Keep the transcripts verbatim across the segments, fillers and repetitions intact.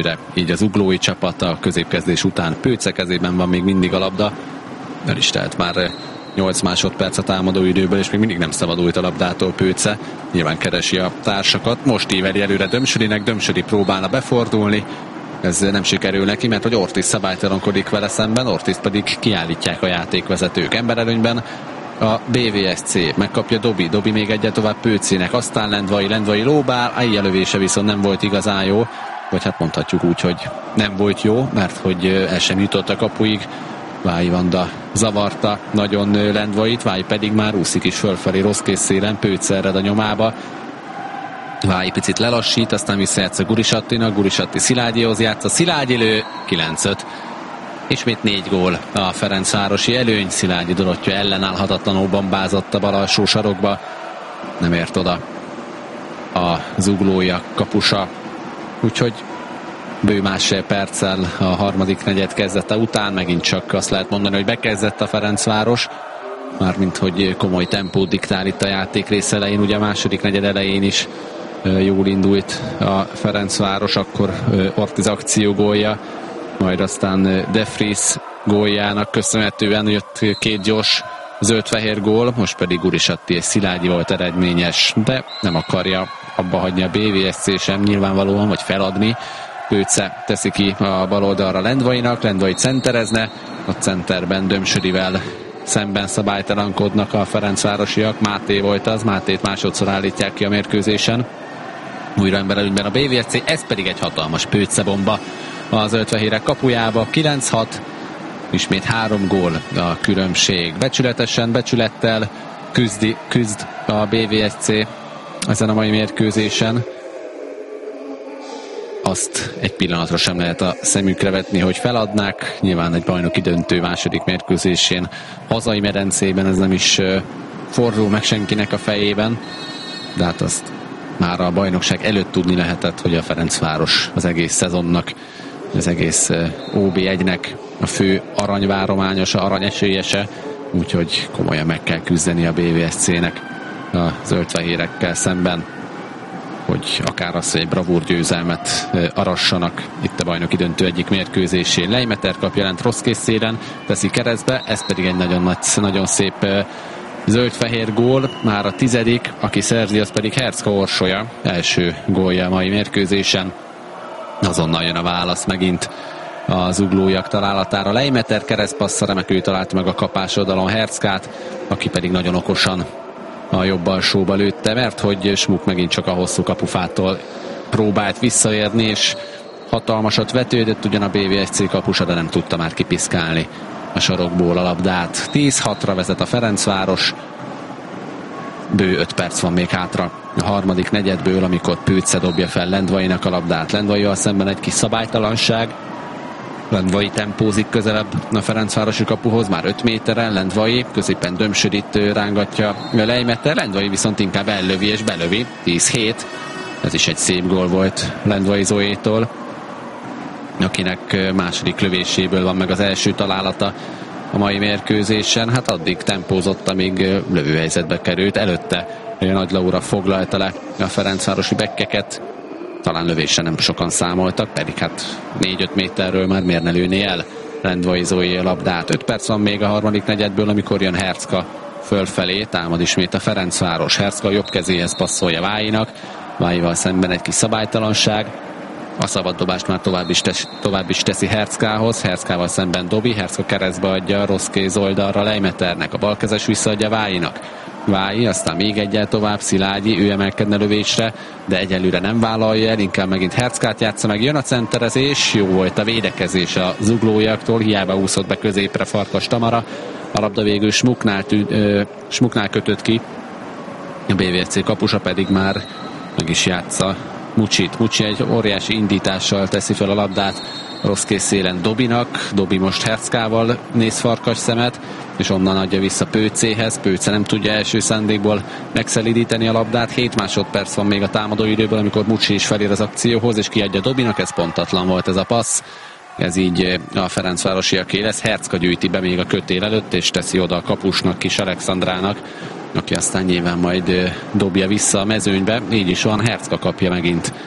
Így az uglói csapat a középkezdés után Pőce kezében van még mindig a labda. El is telt már nyolc másodperc a támadó időből, és még mindig nem szabadult a labdától Pőce. Nyilván keresi a társakat. Most íveli előre Dömsödinek, Dömsödi próbálna befordulni. Ez nem sikerül neki, mert hogy Ortiz szabálytalankodik vele szemben, Ortiz pedig kiállítják a játékvezetők. Emberelőnyben a bé vé es cé, megkapja Dobi, Dobi még egyet tovább Pőcének, aztán Lendvai, Lendvai lóbál, Aija lövése viszont nem volt igazán jó, vagy hát mondhatjuk úgy, hogy nem volt jó, mert hogy el sem jutott a kapuig. Vályi Vanda zavarta nagyon Lendvait, Vályi pedig már úszik is fölfelé rossz készszélen, Pőce ered a nyomába. Vályi picit lelassít, aztán visszajátsz Gurisattinak, Gurisatti Szilágyihoz játsz, a Szilágyi lő, kilenc öt. Ismét négy gól a ferencvárosi előny, Szilágyi Dorottya ellenállhatatlanul bombázott a bal alsó sarokba, nem ért oda a zuglója kapusa, úgyhogy bő másfél perccel a harmadik negyed kezdete után megint csak azt lehet mondani, hogy bekezdett a Ferencváros, mármint hogy komoly tempót diktál itt a játék rész elején, ugye a második negyed elején is jól indult a Ferencváros, akkor Ortiz akció gólja, majd aztán De Vries góljának köszönhetően jött két gyors zöld-fehér gól, most pedig Gurisatti és Szilágyi volt eredményes, de nem akarja abba hagyni a bé vé es cé sem nyilvánvalóan, vagy feladni. Pőce teszi ki a bal oldalra Lendvainak, Lendvai centerezne, a centerben Dömsödivel szemben szabálytalankodnak a ferencvárosiak, Máté volt az, Mátét másodszor állítják ki a mérkőzésen. Újra emberelőnyben a bé vé es cé, ez pedig egy hatalmas Pőce bomba a zöld-fehérek kapujába, kilenc hat, ismét három gól a különbség. Becsületesen, becsülettel küzdi, küzd a bé vé es cé ezen a mai mérkőzésen. Azt egy pillanatra sem lehet a szemükre vetni, hogy feladnák. Nyilván egy bajnoki döntő második mérkőzésén hazai medencében ez nem is forró meg senkinek a fejében, de hát azt már a bajnokság előtt tudni lehetett, hogy a Ferencváros az egész szezonnak, az egész ó bé egynek a fő aranyvárományosa, aranyesélyese, úgyhogy komolyan meg kell küzdeni a bé vé es cének a zöldfehérekkel szemben, hogy akár az, hogy egy bravúr győzelmet arassanak itt a bajnoki döntő egyik mérkőzésén. Leimeter kap jelent rossz készszélen, teszi keresztbe, ez pedig egy nagyon, nagy, nagyon szép zöld-fehér gól, már a tizedik, aki szerzi, az pedig Hercka Orsolya, első gólja a mai mérkőzésen. Azonnal jön a válasz megint az uglóiak találatára. Leimeter keresztpassza, remekül találta meg a kapás oldalon Herckát, aki pedig nagyon okosan a jobb alsóba lőtte, mert hogy Smuk megint csak a hosszú kapufától próbált visszaérni, és hatalmasat vetődött ugyan a bé vé es cé kapusa, de nem tudta már kipiszkálni a sarokból a labdát. tíz hatra vezet a Ferencváros, bő öt perc van még hátra a harmadik negyedből, amikor Pőce dobja fel Lendvainak a labdát. Lendvaival szemben egy kis szabálytalanság, Lendvai tempózik közelebb a Ferencvárosi kapuhoz, már öt méteren, Lendvai középen Dömsödit rángatja Leimeter, Lendvai viszont inkább ellövi és belövi, tíz hét, ez is egy szép gól volt Lendvai Zoétól, akinek második lövéséből van meg az első találata a mai mérkőzésen. Hát addig tempózott, amíg lövőhelyzetbe került, előtte Nagy Laura foglalta le a ferencvárosi bekkeket, talán lövésre nem sokan számoltak, pedig hát négy-öt méterről már miért ne lőné el Lendvai Zoé a labdát. öt perc van még a harmadik negyedből, amikor jön Hercka fölfelé, támad ismét a Ferencváros. Hercka jobb kezéhez passzolja Vályinak, Vályival szemben egy kis szabálytalanság, a szabad dobást már tovább is, tes, tovább is teszi Herckához, Herckával szemben Dobi, Hercka keresztbe adja rossz kéz oldalra Leimeternek, a balkezes visszaadja Vályinak. Vályi, aztán még egyel tovább, Szilágyi, ő emelkedne lövésre, de egyelőre nem vállalja el, inkább megint Herckát játsza meg, jön a centerezés, jó volt a védekezés a zuglóiaktól, hiába úszott be középre Farkas Tamara, a labda végül Smuknál, tű, ö, Smuknál kötött ki, a bé vé es cé kapusa pedig már meg is játsza Mucsit. Mucsi egy óriási indítással teszi fel a labdát rossz készszélen Dobinak, Dobi most Herckával néz Farkas szemet, és onnan adja vissza Pőcéhez. Pőce nem tudja első szándékból megszelídíteni a labdát. hét másodperc van még a támadó időből, amikor Mucsi is felér az akcióhoz, és kiadja Dobinak, ez pontatlan volt ez a passz. Ez így a ferencvárosiaké lesz. Hercka gyűjti be még a kötél előtt, és teszi oda a kapusnak, Kis Alexandrának, aki aztán nyilván majd dobja vissza a mezőnybe. Így is van, Hercka kapja megint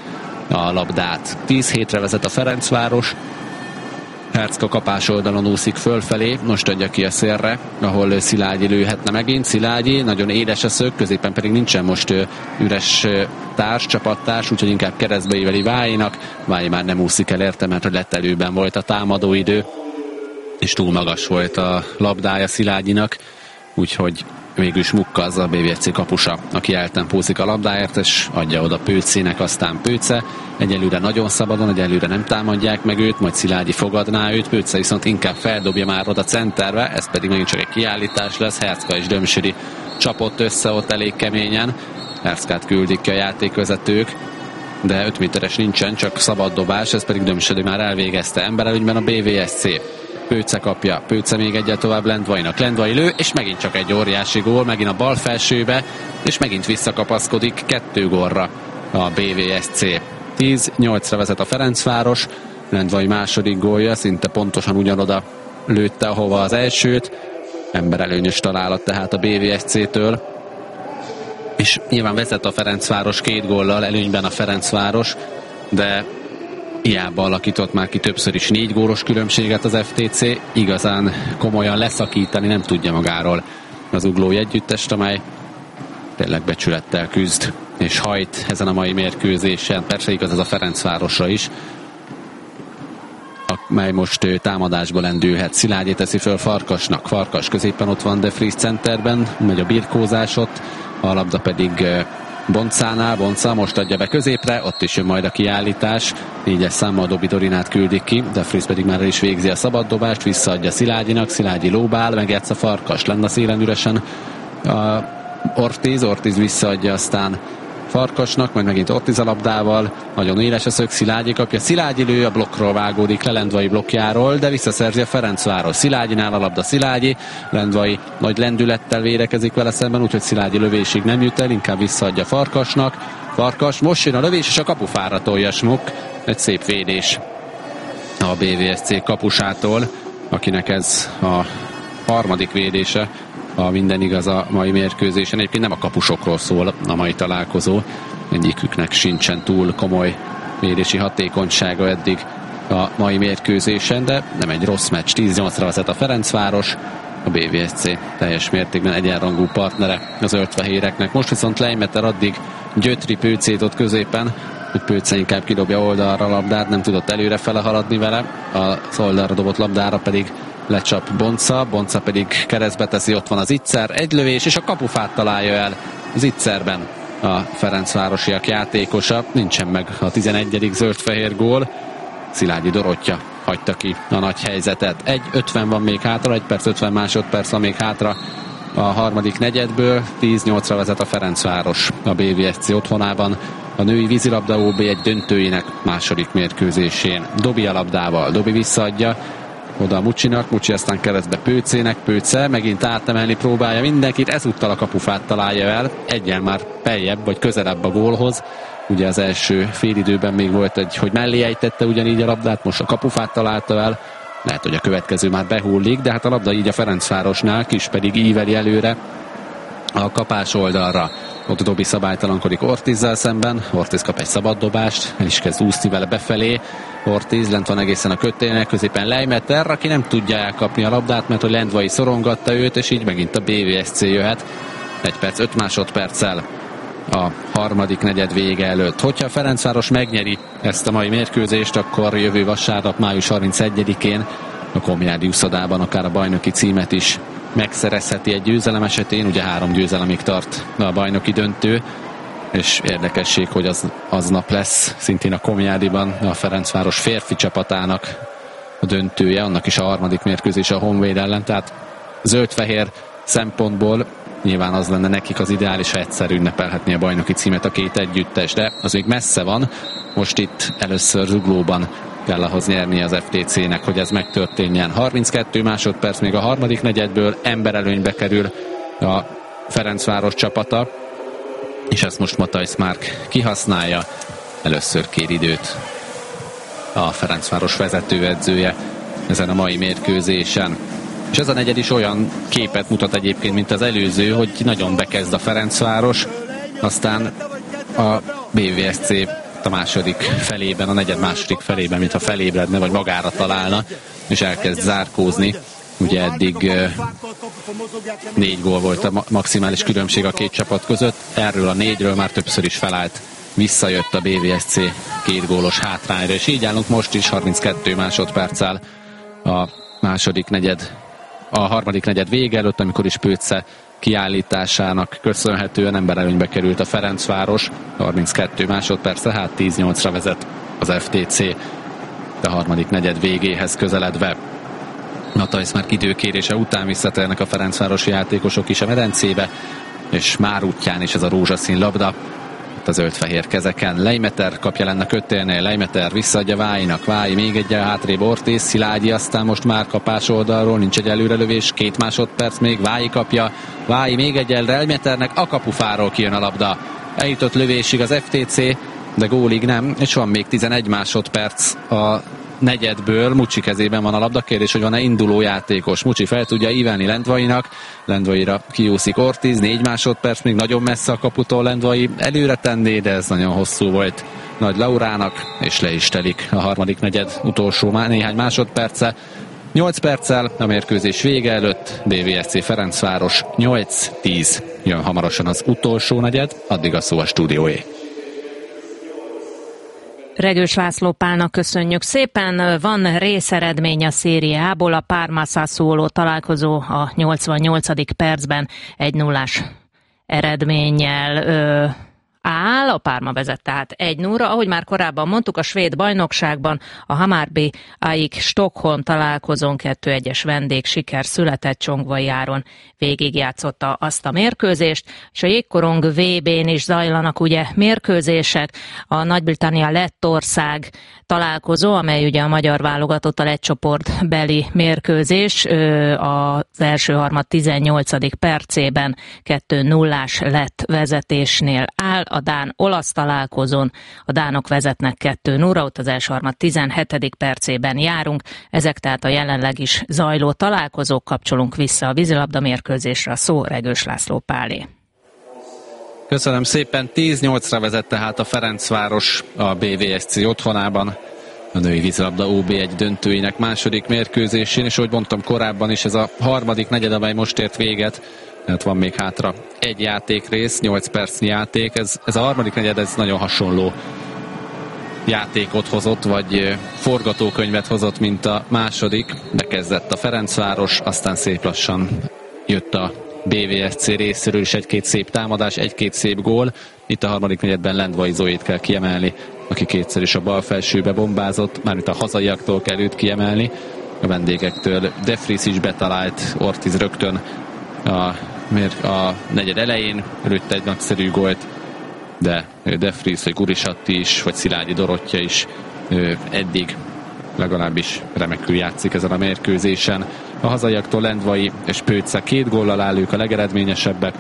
a labdát. tíz hétre vezet a Ferencváros. Hercka kapás oldalon úszik fölfelé, most adja ki a szélre, ahol Szilágyi lőhetne megint. Szilágyi, nagyon édes a szög, középen pedig nincsen most üres társ, csapattárs, úgyhogy inkább keresztbe íveli Váinak. Vái már nem úszik el érte, mert hogy lett előben volt a támadóidő, és túl magas volt a labdája Szilágyinak, úgyhogy végül Mukka az a bé vé es cé kapusa, aki eltempózik a labdáért, és adja oda Pőcének, aztán Pőce. Egyelőre nagyon szabadon, egyelőre nem támadják meg őt, majd Szilágyi fogadná őt, Pőce viszont inkább feldobja már oda centerbe, ez pedig megint csak egy kiállítás lesz. Hercka és Dömsöri csapott össze ott elég keményen, Herckát küldik ki a játékvezetők, de öt méteres nincsen, csak szabad dobás, ez pedig Dömsöri már elvégezte. Emberelőnyben a bé vé es cé. Pőce kapja, Pőce még egyet tovább Lendvainak, Lendvai lő, és megint csak egy óriási gól, megint a bal felsőbe, és megint visszakapaszkodik kettő gólra a bé vé es cé. tíz nyolcra vezet a Ferencváros, Lendvai második gólja szinte pontosan ugyanoda lőtte, ahova az elsőt, emberelőnyös találat tehát a bé vé es cé-től, és nyilván vezet a Ferencváros két góllal, előnyben a Ferencváros, de hiába alakított már ki többször is négy gólos különbséget az ef té cé, igazán komolyan leszakítani nem tudja magáról az uglói együttest, amely tényleg becsülettel küzd és hajt ezen a mai mérkőzésen. Persze igaz ez a Ferencvárosra is, amely most támadásba lendülhet. Szilágyi teszi föl Farkasnak, Farkas középen ott van De Vries centerben, megy a birkózás ott, a labda pedig Boncánál, Bonca most adja be középre, ott is jön majd a kiállítás, négyes számmal Dobi Dorinát küldik ki, De Vries pedig már el is végzi a szabaddobást, visszaadja Szilágyinak, Szilágyi lóbál, megjátsza Farkas, lenne a szélen üresen a Ortiz, Ortiz visszaadja aztán Farkasnak, majd megint Ortiz a labdával, nagyon éles a szög, Szilágyi kapja, Szilágyi lő, a blokkról vágódik le Lendvai blokkjáról, de visszaszerzi a Ferencváros. Szilágyinál a labda Szilágyi, Lendvai nagy lendülettel védekezik vele szemben, úgyhogy Szilágyi lövésig nem jut el, inkább visszaadja Farkasnak. Farkas, most jön a lövés, és a kapufára tolja Smuk, egy szép védés a bé vé es cé kapusától, akinek ez a harmadik védése a minden igaz a mai mérkőzésen. Egyébként nem a kapusokról szól a mai találkozó, egyiküknek sincsen túl komoly védési hatékonysága eddig a mai mérkőzésen, de nem egy rossz meccs. tíz nyolcra vezet a Ferencváros, a bé vé es cé teljes mértékben egyenrangú partnere az zöldfehéreknek. Most viszont Leimeter addig gyötri Pőcét ott középen, hogy Pőce inkább kidobja oldalra a labdát, nem tudott előre fele haladni vele, az oldalra dobott labdára pedig lecsap Bonca, Bonca pedig keresztbe teszi, ott van az Itzer, egy lövés, és a kapufát találja el az Itzerben a ferencvárosiak játékosa, nincsen meg a tizenegyedik zöld-fehér gól, Szilágyi Dorottya hagyta ki a nagy helyzetet. egy ötven van még hátra, egy perc ötven másodperc van még hátra a harmadik negyedből, tíz nyolcra vezet a Ferencváros a bé vé es cé otthonában a női vízilabda ó bé egy döntőjének második mérkőzésén. Dobi a labdával, Dobi visszaadja oda a Mucsinak, Mucsi aztán keresztbe Pőcének, Pőce megint átemelni próbálja mindenkit, ezúttal a kapufát találja el, egyen már beljebb vagy közelebb a gólhoz. Ugye az első félidőben még volt egy, hogy mellé ejtette ugyanígy a labdát, most a kapufát találta el, lehet, hogy a következő már behullik, de hát a labda így a Ferencvárosnál, Kis pedig íveli előre a kapás oldalra. Ott Dobi szabálytalankodik Ortizzal szemben, Ortiz kap egy szabad dobást, el is kezd úszni vele befelé, Ortiz lent van egészen a kötének, középen Leimeter, aki nem tudja elkapni a labdát, mert a Lendvai szorongatta őt, és így megint a bé vé es cé jöhet. egy perc, öt másodperccel a harmadik negyed vége előtt. Hogyha a Ferencváros megnyeri ezt a mai mérkőzést, akkor jövő vasárnap, május harmincegyedikén a Komjádi úszodában akár a bajnoki címet is megszerezheti egy győzelem esetén, ugye három győzelemig tart a bajnoki döntő, és érdekesség, hogy az, aznap lesz szintén a Komjádiban a Ferencváros férfi csapatának a döntője, annak is a harmadik mérkőzés a Honvéd ellen, tehát zöld-fehér szempontból nyilván az lenne nekik az ideális, ha egyszer ünnepelhetné a bajnoki címet a két együttes, de az még messze van. Most itt először Zuglóban kell ahhoz nyerni az ef té cének, hogy ez megtörténjen. harminckettő másodperc még a harmadik negyedből, emberelőnybe kerül a Ferencváros csapata, és ezt most Matthijs Márk kihasználja. Először kér időt a Ferencváros vezetőedzője ezen a mai mérkőzésen. És ez a negyed is olyan képet mutat egyébként, mint az előző, hogy nagyon bekezd a Ferencváros, aztán a bé vé es cé a második felében, a negyed második felében, mintha felébredne, vagy magára találna, és elkezd zárkózni. Ugye eddig négy gól volt a maximális különbség a két csapat között, erről a négyről már többször is felállt, visszajött a bé vé es cé két gólos hátrányra, és így állunk most is harminckettő másodperccel a második negyed, a harmadik negyed vége előtt, amikor is Pőce kiállításának köszönhetően emberelőnybe került a Ferencváros, harminckettő másodperc, tehát tíz nyolcra vezet az ef té cé a harmadik negyed végéhez közeledve. Matthijs már időkérése után visszatérnek a ferencvárosi játékosok is a medencébe, és már útján is ez a rózsaszín labda, itt a zöld-fehér kezeken. Leimeter kapja lenne kötélnél, Leimeter visszaadja Váinak, Vái még egyel hátrébb Ortiz, Szilágyi aztán most már kapás oldalról, nincs egy előrelövés, két másodperc még, Vái kapja, Vái még egyel Leimeternek, a kapufáról kijön a labda. Eljutott lövésig az ef té cé, de gólig nem, és van még tizenegy másodperc a negyedből. Mucsi kezében van a labda, kérdés, hogy van-e induló játékos. Mucsi fel tudja ívelni Lendvainak, Lendvaira kiúszik Ortiz, négy másodperc, még nagyon messze a kaputól Lendvai előre tenné, de ez nagyon hosszú volt Nagy Laurának, és le is telik a harmadik negyed utolsó már néhány másodperce. nyolc perccel a mérkőzés vége előtt, bé vé es cé Ferencváros nyolc tíz. Jön hamarosan az utolsó negyed, addig a szó a stúdióé. Regős László Pálnak köszönjük szépen. Van részeredmény a Serie A-ból, a Parma Sassuolo találkozó a nyolcvannyolcadik percben egy nullás eredménnyel ö, áll. A Parma vezet tehát egy nullra. Ahogy már korábban mondtuk, a svéd bajnokságban a Hammarby Aik Stockholm találkozón kettő egyes vendég siker született, Csongvai Áron végigjátszotta azt a mérkőzést, és a jégkorong vé bén is zajlanak ugye mérkőzések. A Nagy-Britannia-Lettország találkozó, amely ugye a magyar válogatottal egy csoportbeli mérkőzés, az első harmad tizennyolcadik percében kettő nullás lett vezetésnél áll. A dán-olasz találkozón a dánok vezetnek kettő nullra, ott az első harmad tizenhetedik percében járunk. Ezek tehát a jelenleg is zajló találkozók. Kapcsolunk vissza a vízilabda mérkőzésre, a szó Regős László Pálé. Köszönöm szépen, tíz nyolcra vezet tehát a Ferencváros a bé vé es cé otthonában a női vízilabda ó bé egy döntőinek második mérkőzésén, és ahogy mondtam korábban is, ez a harmadik negyed, amely most ért véget, hát van még hátra egy játékrész, nyolc percnyi játék, ez, ez a harmadik negyed, ez nagyon hasonló játékot hozott, vagy forgatókönyvet hozott, mint a második. Bekezdett a Ferencváros, aztán szép lassan jött a bé vé es cé részéről is egy-két szép támadás, egy-két szép gól. Itt a harmadik negyedben Lendvai Zoét kell kiemelni, aki kétszer is a bal felsőbe bombázott, mármint a hazaiaktól kell őt kiemelni, a vendégektől De Vries is betalált, Ortiz rögtön a, a negyed elején lőtt egy nagyszerű gólt, de De Vries, vagy Gurisatti is, vagy Szilágyi Dorottya is eddig legalábbis remekül játszik ezen a mérkőzésen. A hazaiaktól Lendvai és Pőce két góllal áll, ők a legeredményesebbek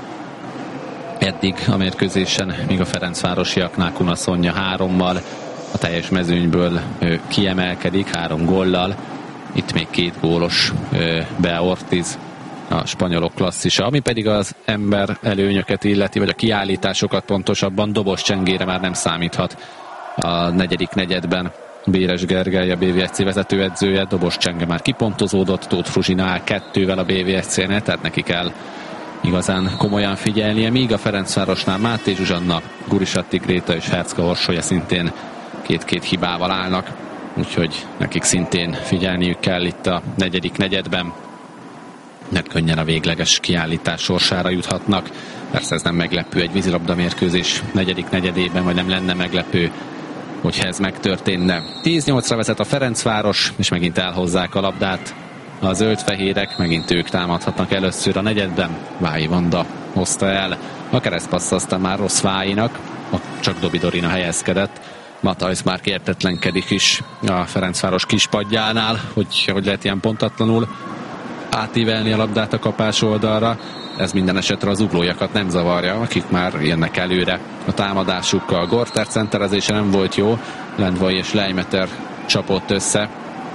eddig a mérkőzésen, míg a ferencvárosiaknál Kuna Szonya hárommal a teljes mezőnyből kiemelkedik, három góllal. Itt még két gólos Bea Ortiz, a spanyolok klasszisa, ami pedig az ember előnyöket illeti, vagy a kiállításokat pontosabban, Dobos Csengére már nem számíthat a negyedik negyedben. Béres Gergely, a bé vé es cé vezetőedzője, Dobos Csenge már kipontozódott, Tóth Fruzsina áll kettővel a bé vé es cénél, tehát neki kell igazán komolyan figyelnie, míg a Ferencvárosnál Máté Zsuzsanna, Gurisatti Gréta és Hercka Orsolya szintén két-két hibával állnak, úgyhogy nekik szintén figyelniük kell itt a negyedik negyedben. Nem könnyen a végleges kiállítás sorsára juthatnak. Persze ez nem meglepő egy vízilabda mérkőzés negyedik negyedében, vagy nem lenne meglepő, hogyha ez megtörténne. tíz nyolcra vezet a Ferencváros, és megint elhozzák a labdát. A zöld-fehérek, megint ők támadhatnak először a negyedben. Vái Vanda hozta el a keresztpassz, aztán már rossz Váinak, csak Dobi Dorina helyezkedett. Matthijs már kértetlenkedik is a Ferencváros kispadjánál, hogy, hogy lehet ilyen pontatlanul átívelni a labdát a kapás oldalra. Ez minden esetre az uglójakat nem zavarja, akik már jönnek előre a támadásukkal. Gorter centerezése nem volt jó, Lendvai és Leimeter csapott össze.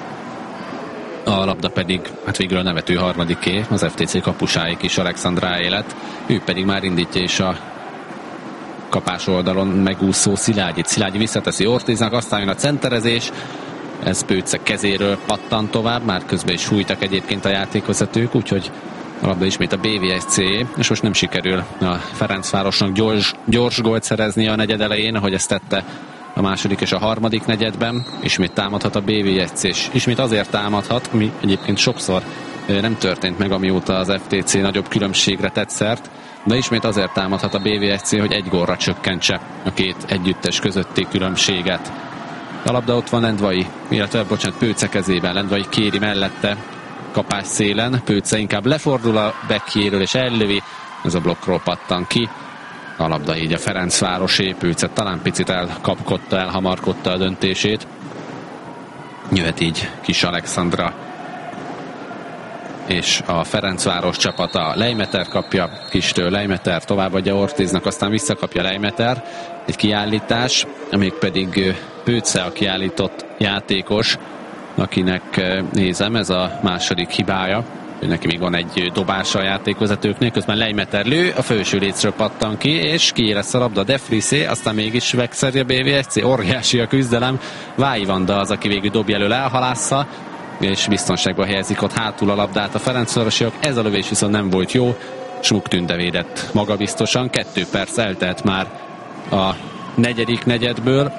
A labda pedig, hát végül a nevető harmadiké, az ef té cé kapusáig is Alexandráé lett. Ő pedig már indítja is a kapás oldalon megúszó Szilágyit. Szilágyi visszateszi Ortiznak, aztán jön a centerezés, ez Pőce kezéről pattan tovább, már közben is sújtak egyébként a játékvezetők, úgyhogy a labda ismét a bé vé es cé, és most nem sikerül a Ferencvárosnak gyors, gyors gólt szerezni a negyed elején, ahogy ezt tette a második és a harmadik negyedben. Ismét támadhat a bé vé es cé, és ismét azért támadhat, mi egyébként sokszor nem történt meg, amióta az ef té cé nagyobb különbségre tett szert, de ismét azért támadhat a bé vé es cé, hogy egy gólra csökkentse a két együttes közötti különbséget. A labda ott van Lendvai, illetve bocsánat, Pőce kezében. Lendvai kéri mellette kapás szélen, Pőce inkább lefordul a backjéről és ellövi, ez a blokkról pattan ki. A labda így a Ferencvárosé, Pőce talán picit elkapkodta, elhamarkodta a döntését. Jöhet így Kis Alexandra, és a Ferencváros csapata. Lejmeter kapja Kistől, Lejmeter továbbadja Ortiznak, aztán visszakapja Lejmeter. Egy kiállítás, amíg pedig Pőce a kiállított játékos, akinek nézem, ez a második hibája, hogy neki még van egy dobása a játékvezetőknél, közben Lejmeter lő, a felső lécről pattan ki, és ki lesz a labda, De Vriesé, aztán mégis megszerzi a bé vé es cé, óriási a küzdelem, Vályi Vanda az, aki végül dobja elől, elhalásza, és biztonságban helyezik ott hátul a labdát a Ferencvárosiak. Ez a lövés viszont nem volt jó, Smuk Tünde védett magabiztosan, kettő perc eltelt már a negyedik negyedből,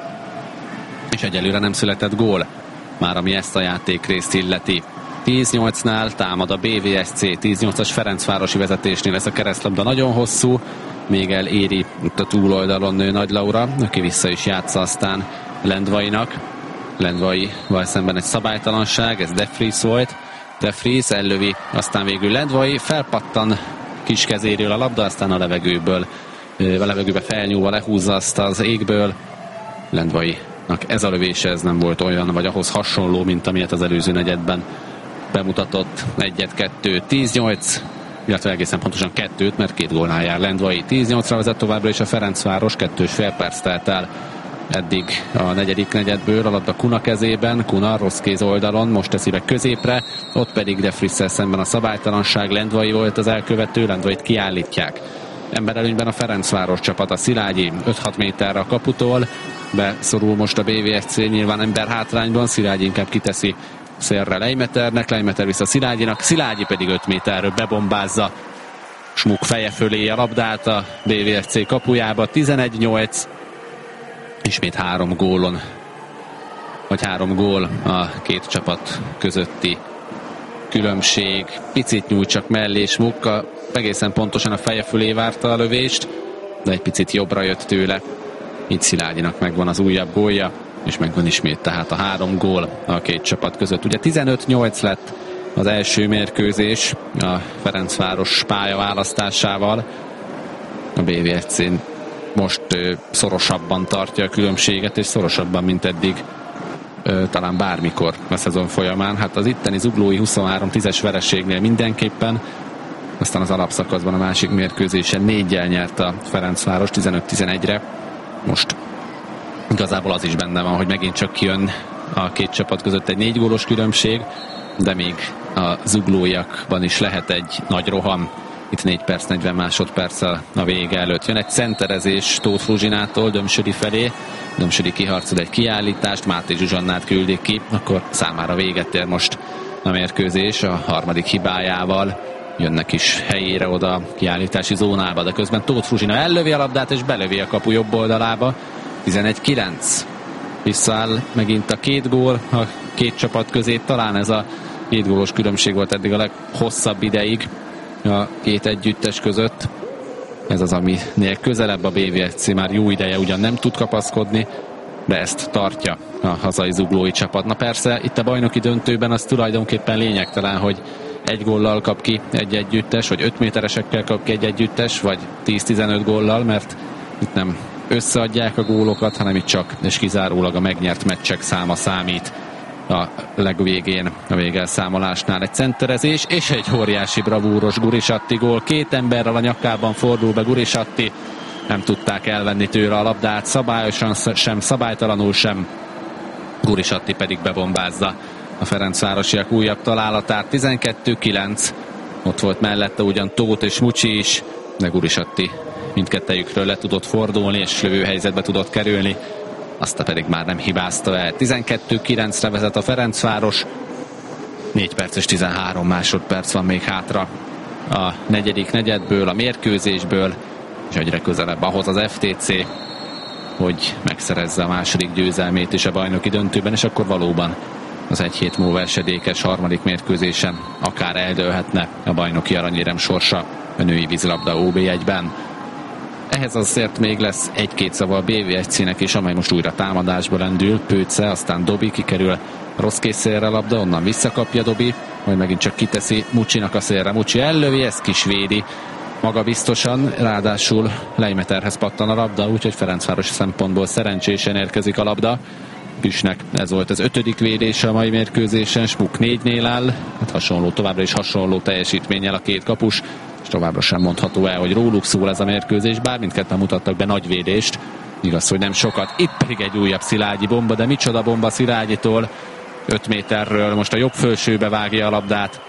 és egyelőre nem született gól, már ami ezt a játékrészt illeti. tíz nyolcnál támad a bé vé es cé, tíz nyolcas Ferencvárosi vezetésnél, ez a keresztlabda nagyon hosszú, még eléri itt a túloldalon nő Nagy Laura, aki vissza is játsza aztán Lendvainak. Lendvaival szemben egy szabálytalanság, ez De Vries volt. De Vries ellövi, aztán végül Lendvai, felpattan Kis kezéről a labda, aztán a levegőből, a levegőbe felnyúlva lehúzza azt az égből. Lendvainak ez a lövése, ez nem volt olyan, vagy ahhoz hasonló, mint amilyet az előző negyedben bemutatott. Egyet-kettő, tíz nyolc, illetve egészen pontosan kettőt, mert két gólnál jár Lendvai. tíz nyolcra vezet továbbra is a Ferencváros, kettős fél perc telt el eddig a negyedik negyedből, a labda Kuna kezében, Kuna rossz kéz oldalon, most teszi be középre, ott pedig De Vriessel szemben a szabálytalanság, Lendvai volt az elkövető, Lendvait kiállítják. Emberelőnyben a Ferencváros csapata, Szilágyi öt-hat méterre a kaputól, beszorul most a bé vé es cé, nyilván ember hátrányban, Szilágyi inkább kiteszi szélre Lejmeternek, Lejmeter vissza Szilágyinak, Szilágyi pedig öt méterről bebombázza Smuk feje fölé a labdát a bé vé es cé kapujába. Tizenegy nyolc, ismét három gólon, vagy három gól a két csapat közötti különbség. Picit nyújt csak mellé Smuk, egészen pontosan a feje fölé várta a lövést, de egy picit jobbra jött tőle. Így Szilágyinak megvan az újabb gólja, és megvan ismét tehát a három gól a két csapat között. Ugye tizenöt nyolc lett az első mérkőzés a Ferencváros pályaválasztásával. A bé vé es cé most ö, szorosabban tartja a különbséget, és szorosabban, mint eddig ö, talán bármikor a szezon folyamán. Hát az itteni zuglói huszonhárom tízes vereségnél mindenképpen, aztán az alapszakaszban a másik mérkőzésen néggyel nyert a Ferencváros tizenöt tizenegyre. Most igazából az is benne van, hogy megint csak kijön a két csapat között egy négy gólos különbség, de még a zuglóiakban is lehet egy nagy roham. Itt négy perc, negyven másodperc a vége előtt. Jön egy centerezés Tóth Fruzsinától Dömsödi felé. Dömsödi kiharcol egy kiállítást, Máté Zsuzsannát küldik ki, akkor számára véget ér most a mérkőzés a harmadik hibájával. Jönnek is helyére oda a kiállítási zónába, de közben Tóth Fruzsina ellövi a labdát és belövi a kapu jobb oldalába. tizenegy kilenc. Visszaáll megint a két gól a két csapat közé, talán ez a két gólos különbség volt eddig a leghosszabb ideig a két együttes között. Ez az, aminél közelebb a bé vé es cé már jó ideje ugyan nem tud kapaszkodni, de ezt tartja a hazai zuglói csapat. Na persze, itt a bajnoki döntőben az tulajdonképpen lényegtelen, hogy egy góllal kap ki egy együttes, vagy öt méteresekkel kap ki egy együttes, vagy tíz-tizenöt góllal, mert itt nem összeadják a gólokat, hanem itt csak és kizárólag a megnyert meccsek száma számít a legvégén, a végelszámolásnál. Egy centerezés és egy óriási bravúros Gurisatti gól. Két emberrel a nyakában fordul be Gurisatti, nem tudták elvenni tőle a labdát, szabályosan sem, szabálytalanul sem. Gurisatti pedig bebombázza a Ferencvárosiak újabb találatát. tizenkettő kilenc, ott volt mellette ugyan Tóth és Mucsi is, de Gurisatti mindkettejükről le tudott fordulni, és lövőhelyzetbe tudott kerülni. Azt pedig már nem hibázta el. tizenkettő kilencre vezet a Ferencváros. négy perc és tizenhárom másodperc van még hátra a negyedik negyedből, a mérkőzésből, és egyre közelebb ahhoz az ef té cé, hogy megszerezze a második győzelmét is a bajnoki döntőben, és akkor valóban az egy hét múlva esedékes harmadik mérkőzésen akár eldőlhetne a bajnoki aranyérem sorsa a női vízilabda ó bé egyben. Ehhez azért még lesz egy-két szava a bé vé es cének is, amely most újra támadásba lendül. Pőce, aztán Dobi kikerül rossz készszélre a labda, onnan visszakapja Dobi, majd megint csak kiteszi Mucsinak a szélre. Mucsi ellövi, ezt kisvédi maga biztosan, ráadásul Leimeterhez pattan a labda, úgyhogy Ferencváros szempontból szerencsésen érkezik a labda. Püsnek ez volt az ötödik védése a mai mérkőzésen, Smuk négynél áll, hát hasonló, továbbra is hasonló teljesítménnyel a két kapus, és továbbra sem mondható el, hogy róluk szól ez a mérkőzés, bár mindketten mutattak be nagy védést, igaz, hogy nem sokat. Itt pedig egy újabb Szilágyi bomba, de micsoda bomba Szilágyitól, öt méterről most a jobb fölsőbe vágja a labdát.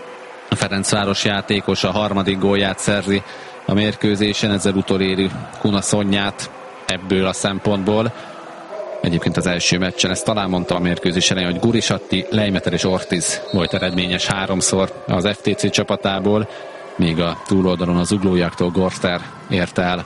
A Ferencváros játékos a harmadik gólját szerzi a mérkőzésen, ezzel utoléri Kuna Szonyát ebből a szempontból. Egyébként az első meccsen, ezt talán mondta a mérkőzés elején, hogy Gurisatti, Leimeter és Ortiz volt eredményes háromszor az ef té cé csapatából, míg a túloldalon az Zuglóiaktól Gorter ért el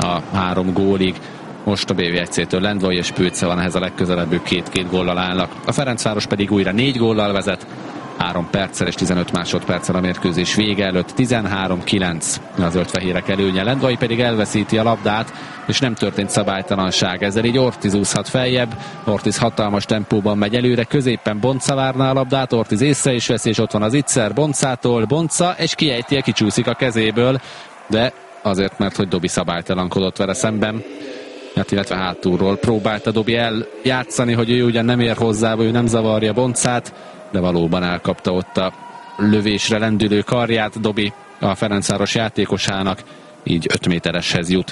a három gólig. Most a bé vé egy cétől Lendvai és Pőce van, ehhez a legközelebb, ők két-két góllal állnak. A Ferencváros pedig újra négy góllal vezet, három perccel és tizenöt másodperccel a mérkőzés vége előtt, tizenhárom kilenc a zöldfehérek előnye. Lendvai pedig elveszíti a labdát, és nem történt szabálytalanság. Ezzel így Ortiz úszhat feljebb, Ortiz hatalmas tempóban megy előre, középen Bonca várná a labdát, Ortiz észre is veszi, és ott van az Itzer Boncától, Bonca, és kiejti, kicsúszik a kezéből, de azért, mert hogy Dobi szabálytalankodott vele szemben, hát, illetve hátulról próbálta Dobi eljátszani, hogy ő ugyan nem ér hozzá, vagy ő nem zavarja Boncát, de valóban elkapta ott a lövésre lendülő karját Dobi a Ferencváros játékosának, így öt métereshez jut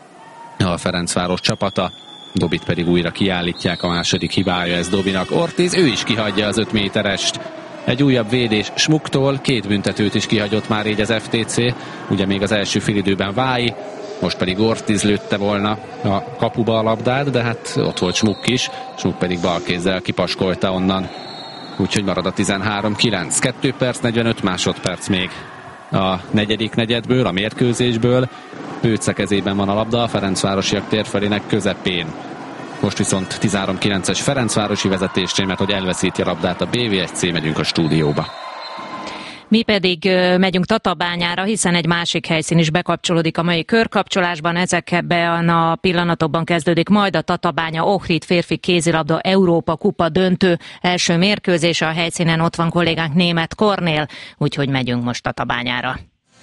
a Ferencváros csapata. Dobit pedig újra kiállítják, a második hibája ez Dobinak. Ortiz, ő is kihagyja az öt méterest. Egy újabb védés Smuktól, két büntetőt is kihagyott már így az ef té cé, ugye még az első félidőben Vályi, most pedig Ortiz lőtte volna a kapuba a labdát, de hát ott volt Smuk is, Smuk pedig balkézzel kipaskolta onnan. Úgyhogy marad a tizenhárom kilenc. kettő perc, negyvenöt másodperc még a negyedik negyedből, a mérkőzésből. Pőce kezében van a labda, a ferencvárosiak térfelének közepén. Most viszont tizenhárom kilences Ferencvárosi vezetésnél, mert hogy elveszíti a labdát a bé vé egy cé, megyünk a stúdióba. Mi pedig megyünk Tatabányára, hiszen egy másik helyszín is bekapcsolódik a mai körkapcsolásban. Ezekben a pillanatokban kezdődik majd a Tatabánya Ohrid férfi kézilabda Európa kupa döntő első mérkőzése. A helyszínen ott van kollégánk Németh Kornél, úgyhogy megyünk most Tatabányára.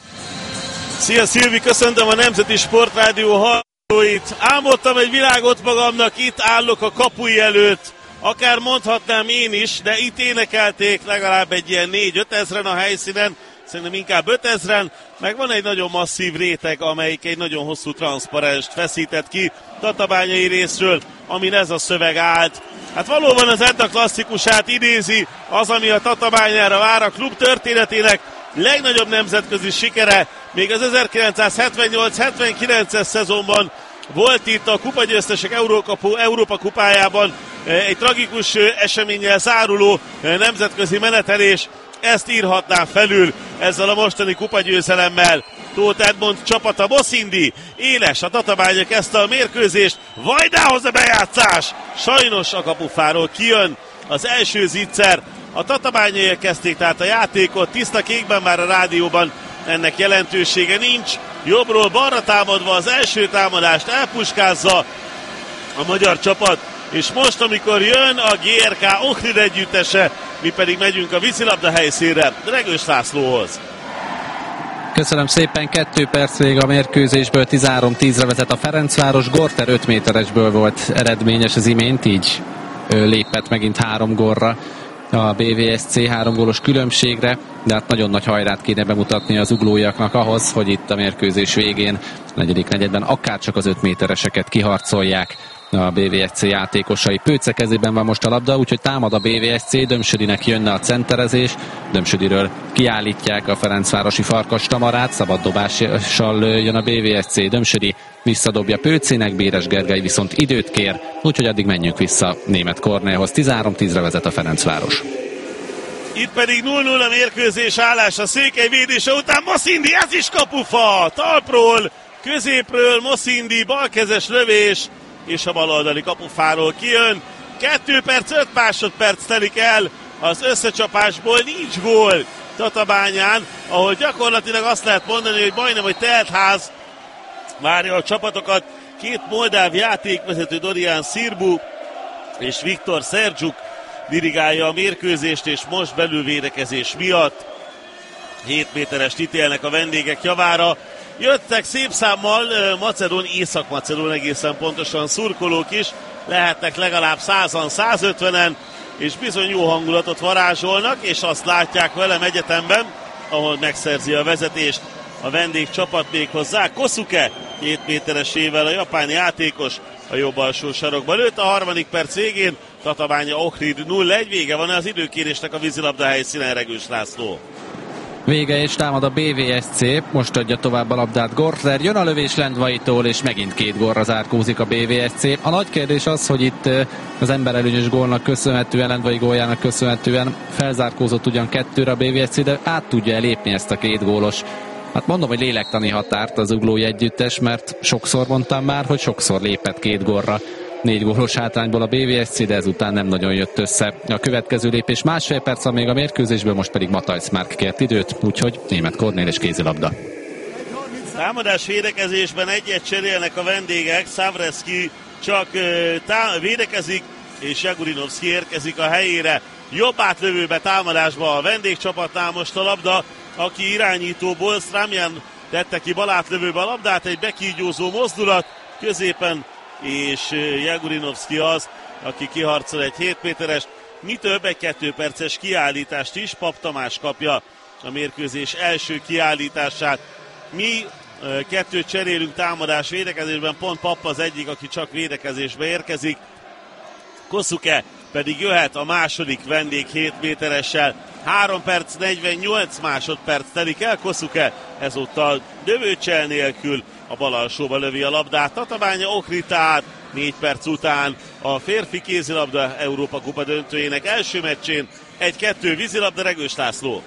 Szia Szilvi, köszöntöm a Nemzeti Sportrádió hallgatóit. Álmodtam egy világot magamnak, itt állok a kapuj előtt. Akár mondhatnám én is, de itt énekelték legalább egy ilyen négy-öt ezren a helyszínen, szerintem inkább ötezren, meg van egy nagyon masszív réteg, amelyik egy nagyon hosszú transzparenst feszített ki tatabányai részről, amin ez a szöveg állt. Hát valóban az Edda klasszikusát idézi, az, ami a Tatabányára vár, a klub történetének legnagyobb nemzetközi sikere, még az ezerkilencszázhetvennyolc hetvenkilences szezonban volt itt a kupagyőztesek Európa, Európa kupájában egy tragikus eseménnyel záruló nemzetközi menetelés. Ezt írhatnám felül ezzel a mostani kupagyőzelemmel. Tóth Edmond csapata, Boszindi, éles, a Tatabánya kezdte a mérkőzést, Vajdához a bejátszás! Sajnos a kapufáról kijön az első zicser. A tatabányaiak kezdték tehát a játékot, tiszta kékben, már a rádióban ennek jelentősége nincs. Jobbról balra támadva az első támadást elpuskázza a magyar csapat, és most, amikor jön a gé er ká Ohrid együttese, mi pedig megyünk a vízilabda helyszínre, Regős Lászlóhoz. Köszönöm szépen, kettő perc még a mérkőzésből, tizenhárom tízre vezet a Ferencváros. Gorter öt méteresből volt eredményes az imént, így lépett megint három gólra a bé vé es cé három gólos különbségre, de hát nagyon nagy hajrát kéne bemutatni az uglóiaknak ahhoz, hogy itt a mérkőzés végén, a negyedik negyedben akár csak az öt métereseket kiharcolják. a bé vé es cé játékosai. Pőce kezében van most a labda, úgyhogy támad a bé vé es cé, Dömsödinek jönne a centerezés, Dömsödiről kiállítják a Ferencvárosi Farkas Tamarát, szabad dobással jön a bé vé es cé, Dömsödi visszadobja Pőcének, Béres Gergely viszont időt kér, úgyhogy addig menjünk vissza Németh Kornélhoz. tizenhárom tízre vezet a Ferencváros. Itt pedig nulla nulla mérkőzés állás a Székely védése után. Moszindi, ez is kapufa! Talpról, középről Moszindi, balkezes lövés, és a baloldali kapufáról kijön. kettő perc, öt másodperc telik el az összecsapásból, nincs gól Tatabányán, ahol gyakorlatilag azt lehet mondani, hogy majdnem, hogy teltház várja a csapatokat. Két moldáv játékvezető, Dorian Szirbu és Viktor Szerdzsuk dirigálja a mérkőzést, és most belülvédekezés miatt hét méterest ítélnek a vendégek javára. Jöttek szép számmal Macedón, Észak-Macedón egészen pontosan szurkolók is, lehetnek legalább százan, százötvenen, és bizony jó hangulatot varázsolnak, és azt látják velem egyetemben, ahol megszerzi a vezetést a vendégcsapat még hozzá. Kosuke két méteresével a japán játékos a jobb alsó sarokba lőtt. A harmadik perc végén Tatabánya Ohrid nulla egy, vége van az időkérésnek a vízilabda helyszínen, Regős László. Vége, és támad a bé vé es cé, most adja tovább a labdát Gortler, jön a lövés Lendvaitól, és megint két gólra zárkózik a bé vé es cé. A nagy kérdés az, hogy itt az emberelőnyös gólnak köszönhetően, Lendvai góljának köszönhetően felzárkózott ugyan kettőre a bé vé es cé, de át tudja elépni ezt a két gólos, hát mondom, hogy lélektani határt az uglói együttes, mert sokszor mondtam már, hogy sokszor lépett két gólra. Négy gólos hátrányból a bé vé es cé, de ezután nem nagyon jött össze. A következő lépés másfél perc van még a mérkőzésből, most pedig Matthijs Márk kért időt, úgyhogy Németh Kornél és kézilabda. Támadás védekezésben egyet cserélnek a vendégek, Szávreski csak tá- védekezik, és Jagurinovszki érkezik a helyére. Jobb átlövőbe támadásba a vendégcsapatnál most a labda, aki irányítóból Stramjan tette ki bal átlövőbe a labdát, egy bekígyózó mozdulat középen, és Jagurinovszki az, aki kiharcol egy hét méteres, mi több, egy kettő perces kiállítást is. Pap Tamás kapja a mérkőzés első kiállítását. Mi kettőt cserélünk támadás védekezésben, pont Pap az egyik, aki csak védekezésbe érkezik. Kosuke pedig jöhet a második vendég hét méteressel. három perc negyvennyolc másodperc telik el, Kosuke ezúttal dövőcsel nélkül a bal alsóba lövi a labdát. Tatabánya Ohrid tehát négy perc után a férfi kézilabda Európa Kupa döntőjének első meccsén egy kettő vízilabda, Regős László.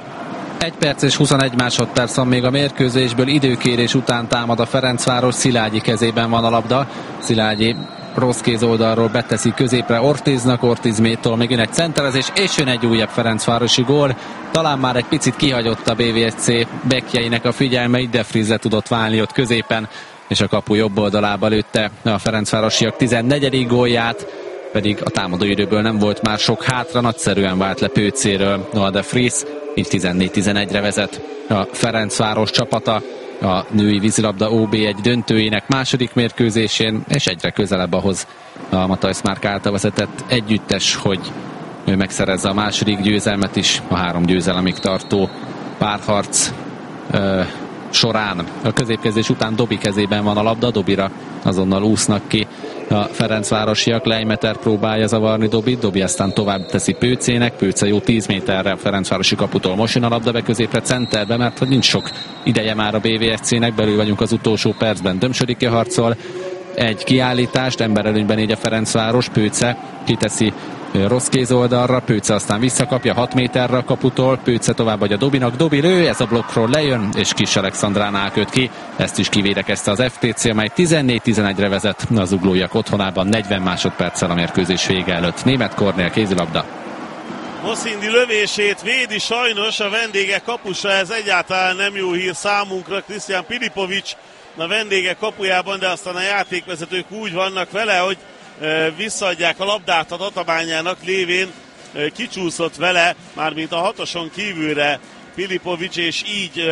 egy perc és huszonegy másodperc van még a mérkőzésből, időkérés után támad a Ferencváros, Szilágyi kezében van a labda. Szilágyi rossz kéz oldalról beteszi középre Ortiznak, Ortiz métől megint egy centerezés, és jön egy újabb ferencvárosi gól. Talán már egy picit kihagyott a bé vé es cé bekkjeinek a figyelme, de Frizze tudott válni ott középen, és a kapu jobb oldalába lőtte a ferencvárosiak tizennegyedik gólját, pedig a támadóidőből nem volt már sok hátra, nagyszerűen vált le Pőcéről Noah de Vries, így tizennégy tizenegyre vezet a Ferencváros csapata a női vízilabda ó bé egy döntőjének második mérkőzésén, és egyre közelebb ahhoz a Matthijs Márk által vezetett együttes, hogy ő megszerezze a második győzelmet is a három győzelemig tartó párharc ö, során. A középkezdés után Dobi kezében van a labda, Dobira azonnal úsznak ki a ferencvárosiak, Leimeter próbálja zavarni Dobit, Dobi aztán tovább teszi Pőcének, Pőce jó tíz méterre a ferencvárosi kaputól, most jön a labda be középre centerbe, mert hogy nincs sok ideje már a bé vé es cének, belül vagyunk az utolsó percben, Dömsödi harcol, egy kiállítást, emberelőnyben így a Ferencváros, Pőce kiteszi rossz kéz oldalra, Pőce aztán visszakapja hat méterre a kaputól, Pőce továbbadja Dobinak, Dobi lő, ez a blokkról lejön, és Kis Alexandránál köt ki, ezt is kivédekezte az ef té cé, amely tizennégy tizenegyre vezet az uglóiak otthonában negyven másodperccel a mérkőzés vége előtt. Németh Kornél, kézilabda. Moszindi lövését védi sajnos a vendégek kapusa, ez egyáltalán nem jó hír számunkra, Krisztián Pilipovics a vendégek kapujában, de aztán a játékvezetők úgy vannak vele, hogy visszaadják a labdát a Tatabányának, lévén kicsúszott vele, mármint a hatoson kívülre Pilipovics, és így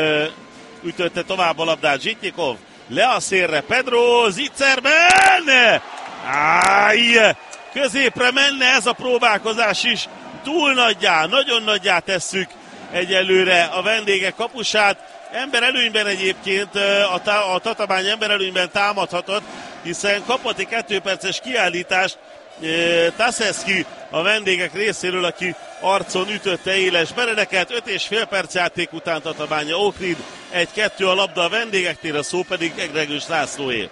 ütötte tovább a labdát Zsitnyikov. Le a szélre Pedro Zicserben! Áj! Középre menne ez a próbálkozás is, túl nagyjá, nagyon nagyjá tesszük egyelőre a vendégek kapusát. Ember előnyben egyébként, a, tá- a Tatabány ember előnyben támadhatott, hiszen kapott egy kettő perces kiállítást Taseszki a vendégek részéről, aki arcon ütötte Éles Benedeket. öt és fél perc játék után Tatabánya Ohrid, egy kettő a labda a vendégeknél, a szó pedig Egregős Lászlóé.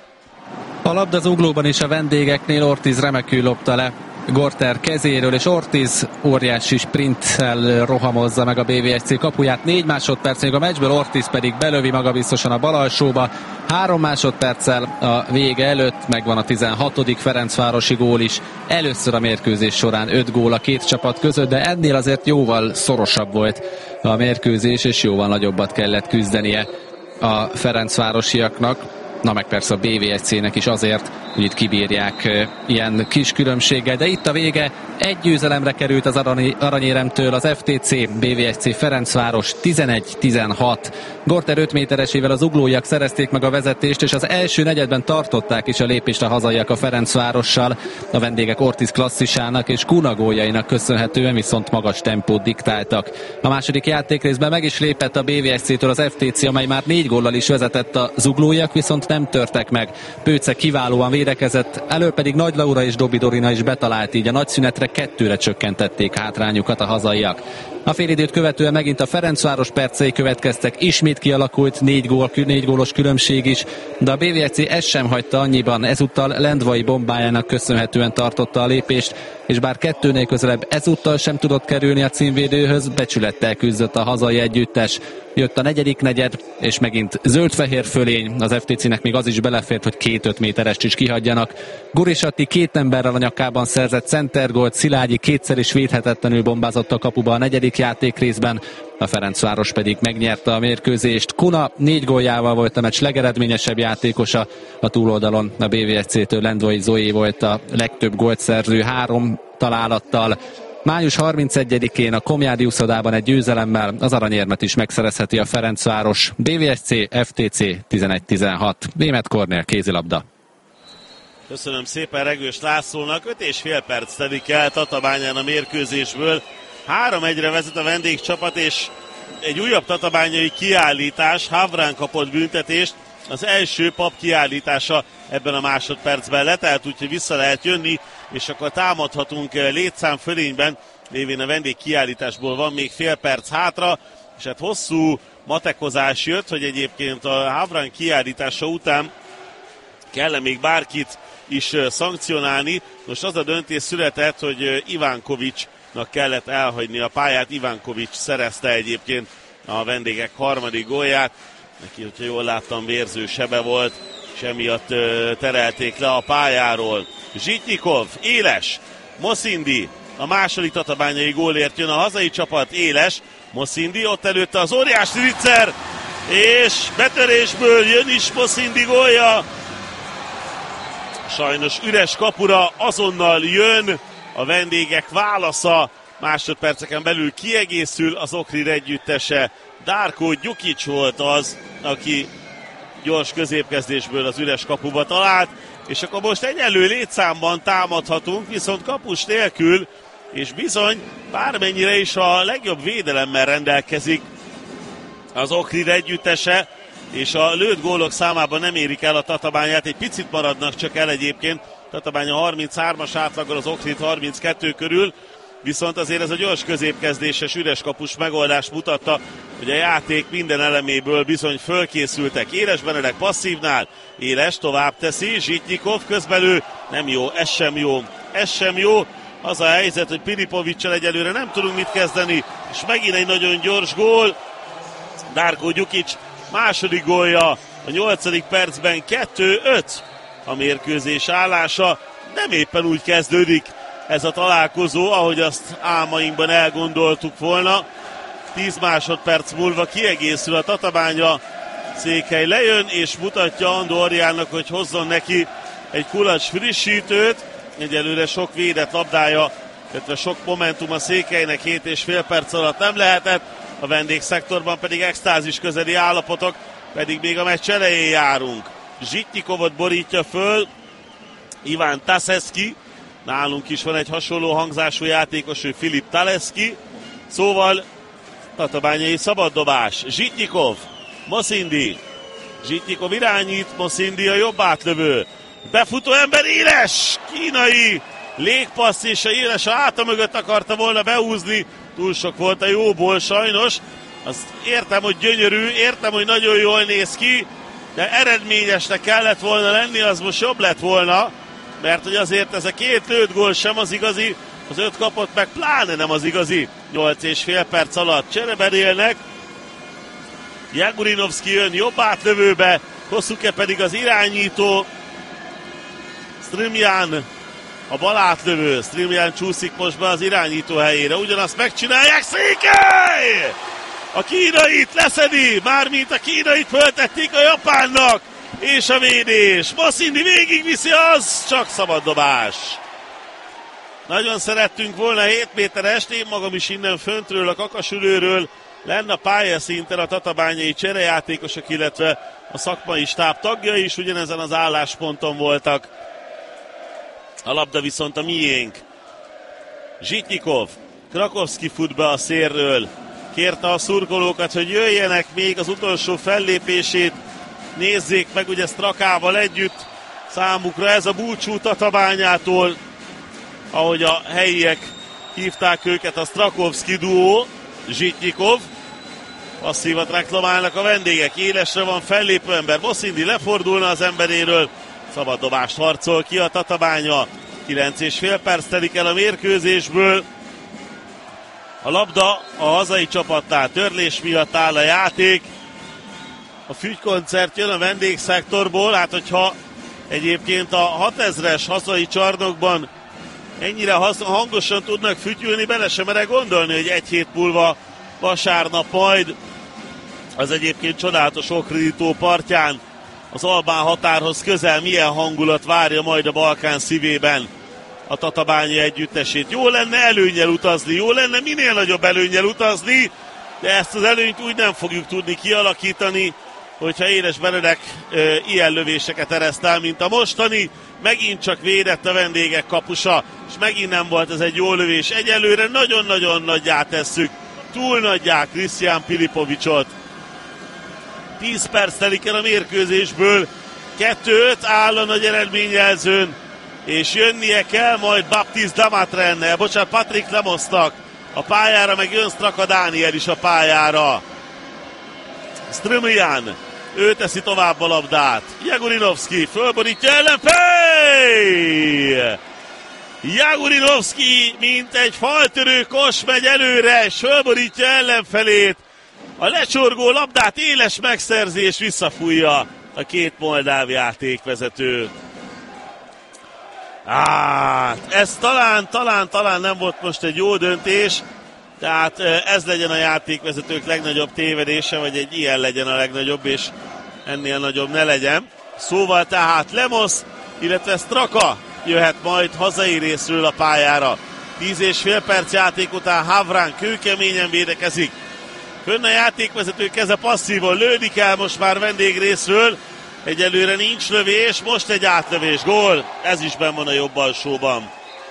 A labda zuglóban is a vendégeknél, Ortiz remekül lopta le Gorter kezéről, és Ortiz óriási sprinttel rohamozza meg a bé vé es cé kapuját. Négy másodperc még a meccsből, Ortiz pedig belövi magabiztosan a bal alsóba. Három másodperccel a vége előtt megvan a tizenhatodik Ferencvárosi gól is. Először a mérkőzés során öt gól a két csapat között, de ennél azért jóval szorosabb volt a mérkőzés, és jóval nagyobbat kellett küzdenie a ferencvárosiaknak. Na meg persze a bé vé es cének is azért, hogy itt kibírják ilyen kis különbséggel, de itt a vége, egy győzelemre került az aranyéremtől az ef té cé, bé vé es cé Ferencváros tizenegy tizenhat. Gorter öt méteresével az zuglóiak szerezték meg a vezetést, és az első negyedben tartották is a lépést a hazaiak a Ferencvárossal. A vendégek Ortiz klasszisának és Kuna góljainak köszönhetően viszont magas tempót diktáltak. A második játékrészben meg is lépett a bé vé es cétől az ef té cé, amely már négy góllal is vezetett, a zuglóiak viszont nem törtek meg. Pőce kiválóan védekezett, elől pedig Nagy Laura és Dobi Dorina is betalált, így a nagyszünetre kettőre csökkentették hátrányukat a hazaiak. A félidőt követően megint a Ferencváros percei következtek, ismét kialakult négy, gól, négy gólos különbség is, de a bé vé es cé ezt sem hagyta annyiban, ezúttal Lendvai bombájának köszönhetően tartotta a lépést, és bár kettőnél közelebb ezúttal sem tudott kerülni a címvédőhöz, becsülettel küzdött a hazai együttes. Jött a negyedik negyed, és megint zöld-fehér fölény, az ef té cének még az is belefért, hogy két öt méterest is kihagyjanak. Gurisatti két emberrel a nyakában szerzett centergólt, Szilágyi kétszer is védhetetlenül bombázott a kapuba a negyedik játékrészben, a Ferencváros pedig megnyerte a mérkőzést. Kuna négy góljával volt a meccs legeredményesebb játékosa, a túloldalon a bé vé es cétől Lendvai Zoé volt a legtöbb gólt szerző három találattal. május harmincegyedikén a Komjádi uszodában egy győzelemmel az aranyérmet is megszerezheti a Ferencváros. bé vé es cé, ef té cé tizenegy tizenhat. Németh Kornél, kézilabda. Köszönöm szépen Regős Lászlónak. öt és fél perc telik el Tatabányán a mérkőzésből. három egyre vezet a vendégcsapat, és egy újabb tatabányai kiállítás. Havrán kapott büntetést. Az első pap kiállítása ebben a másodpercben letelt, úgyhogy vissza lehet jönni, és akkor támadhatunk létszám fölényben, lévén a vendég kiállításból van még fél perc hátra, és hát hosszú matekozás jött, hogy egyébként a Havrán kiállítása után kell még bárkit is szankcionálni. Most az a döntés született, hogy Ivánkovicsnak kellett elhagyni a pályát. Ivánkovics szerezte egyébként a vendégek harmadik gólját. Neki, hogyha jól láttam, vérző sebe volt, és emiatt terelték le a pályáról. Zsitnyikov, Éles, Moszindi, a második tatabányai gólért jön a hazai csapat, Éles, Moszindi, ott előtte az óriás tricser, és betörésből jön is Moszindi gólja. Sajnos üres kapura azonnal jön a vendégek válasza, másodperceken belül kiegészül az Ohrid együttese. Darko Gyukic volt az, aki gyors középkezdésből az üres kapuba talált, és akkor most egyenlő létszámban támadhatunk, viszont kapus nélkül, és bizony bármennyire is a legjobb védelemmel rendelkezik az Ohrid együttese, és a lőtt gólok számában nem érik el a Tatabányát, egy picit maradnak csak el egyébként, Tatabánya harminchármas átlaggal, az Ohrid harminckettő körül, viszont azért ez a gyors középkezdéses üres kapus megoldást mutatta, hogy a játék minden eleméből bizony fölkészültek. Éles Benedek passzívnál, Éles tovább teszi, Zsitnyikov közbelő, nem jó, ez sem jó, ez sem jó. Az a helyzet, hogy Pilipovicsal egyelőre nem tudunk mit kezdeni, és megint egy nagyon gyors gól. Darko Gyukic második gólja a nyolcadik percben, kettő öt a mérkőzés állása. Nem éppen úgy kezdődik ez a találkozó, ahogy azt álmainkban elgondoltuk volna. tíz másodperc múlva kiegészül a Tatabánya, Székely lejön és mutatja Andorjának, hogy hozzon neki egy kulacs frissítőt. Egyelőre sok védett labdája, illetve sok momentum a Székelynek hét és fél perc alatt nem lehetett, a vendégszektorban pedig extázis közeli állapotok, pedig még a meccs elején járunk. Zsitnyikovot borítja föl Iván Taseszki, nálunk is van egy hasonló hangzású játékos, ő Filip Taleszki, szóval tatabányai szabaddobás. Zsitnyikov, Moszindi, Zsitnyikov irányít, Moszindi a jobb átlövő, Befutó ember, éles! Kínai légpassz, és a éles a háta mögött akarta volna behúzni. Túl sok volt a jóból sajnos. Azt értem, hogy gyönyörű, értem, hogy nagyon jól néz ki, de eredményesnek kellett volna lenni, az most jobb lett volna, mert hogy azért ez a két lőtt gól sem az igazi, az öt kapott meg pláne nem az igazi. nyolc és fél perc alatt csereberélnek. Jagurinovszki jön jobb átlövőbe, Kosuke pedig az irányító. Strymjan a bal átlövő, Strymjan csúszik most be az irányító helyére, ugyanazt megcsinálják, Székely! A kínait leszedi, mármint a kínait föltették a japánnak, és a védés. Moszindi végigviszi, az csak szabaddobás. Nagyon szerettünk volna hét méterest, én magam is innen föntről, a kakasülőről lenne a pályaszinten a tatabányai cserejátékosok, illetve a szakmai stáb tagjai is ugyanezen az állásponton voltak. A labda viszont a miénk. Zsitnyikov, Krakowski fut be a szélről. Kérte a szurkolókat, hogy jöjjenek még az utolsó fellépését, nézzék meg ugye Strakával együtt. Számukra ez a búcsú Tatabányától, ahogy a helyiek hívták őket, a Strakovski duó. Zsitnyikov, passzívat reklamálnak a vendégek, élesre van fellépő ember, Moszindi lefordulna az emberéről, szabad dobást harcol ki a Tatabánya. kilenc és fél perc telik el a mérkőzésből. A labda a hazai csapattál, törlés miatt áll a játék. A fügykoncert jön a vendégszektorból, hát hogyha egyébként a hatezres hazai csarnokban ennyire hangosan tudnak fütyülni, bele sem merek gondolni, hogy egy hét múlva vasárnap majd az egyébként csodálatos Okridító partján az albán határhoz közel milyen hangulat várja majd a Balkán szívében a Tatabánya együttesét. Jó lenne előnnyel utazni, jó lenne minél nagyobb előnnyel utazni, de ezt az előnyt úgy nem fogjuk tudni kialakítani, hogyha Éles Benedek e, ilyen lövéseket ereszt el, mint a mostani. Megint csak védett a vendégek kapusa, és megint nem volt ez egy jó lövés. Egyelőre nagyon-nagyon nagyjá tesszük, túl nagyjá Krisztián Pilipovicsot. tíz perc telik el a mérkőzésből, kettő öt áll a nagy eredményjelzőn, és jönnie kell majd Baptiste Damatrennel, bocsánat, Patrick Lemosznak a pályára, meg jön Straka Dániel is a pályára. Strymjan, ő teszi tovább a labdát. Jagurinovszki fölborítja ellenfél! Jagurinovszki, mint egy faltörő kos megy előre, és fölborítja ellenfelét. A lecsorgó labdát, éles megszerzés, visszafújja a két moldáv játékvezető. Hát, ez talán, talán, talán nem volt most egy jó döntés, tehát ez legyen a játékvezetők legnagyobb tévedése, vagy egy ilyen legyen a legnagyobb, és ennél nagyobb ne legyen. Szóval tehát Lemosz, illetve Straka jöhet majd hazai részről a pályára. tíz és fél perc játék után Havran kőkeményen védekezik. Fönn a játékvezető keze passzívon, lőni kell most már vendégrészről. Egyelőre nincs lövés, most egy átlövés, gól. Ez is benn van a jobb alsóban.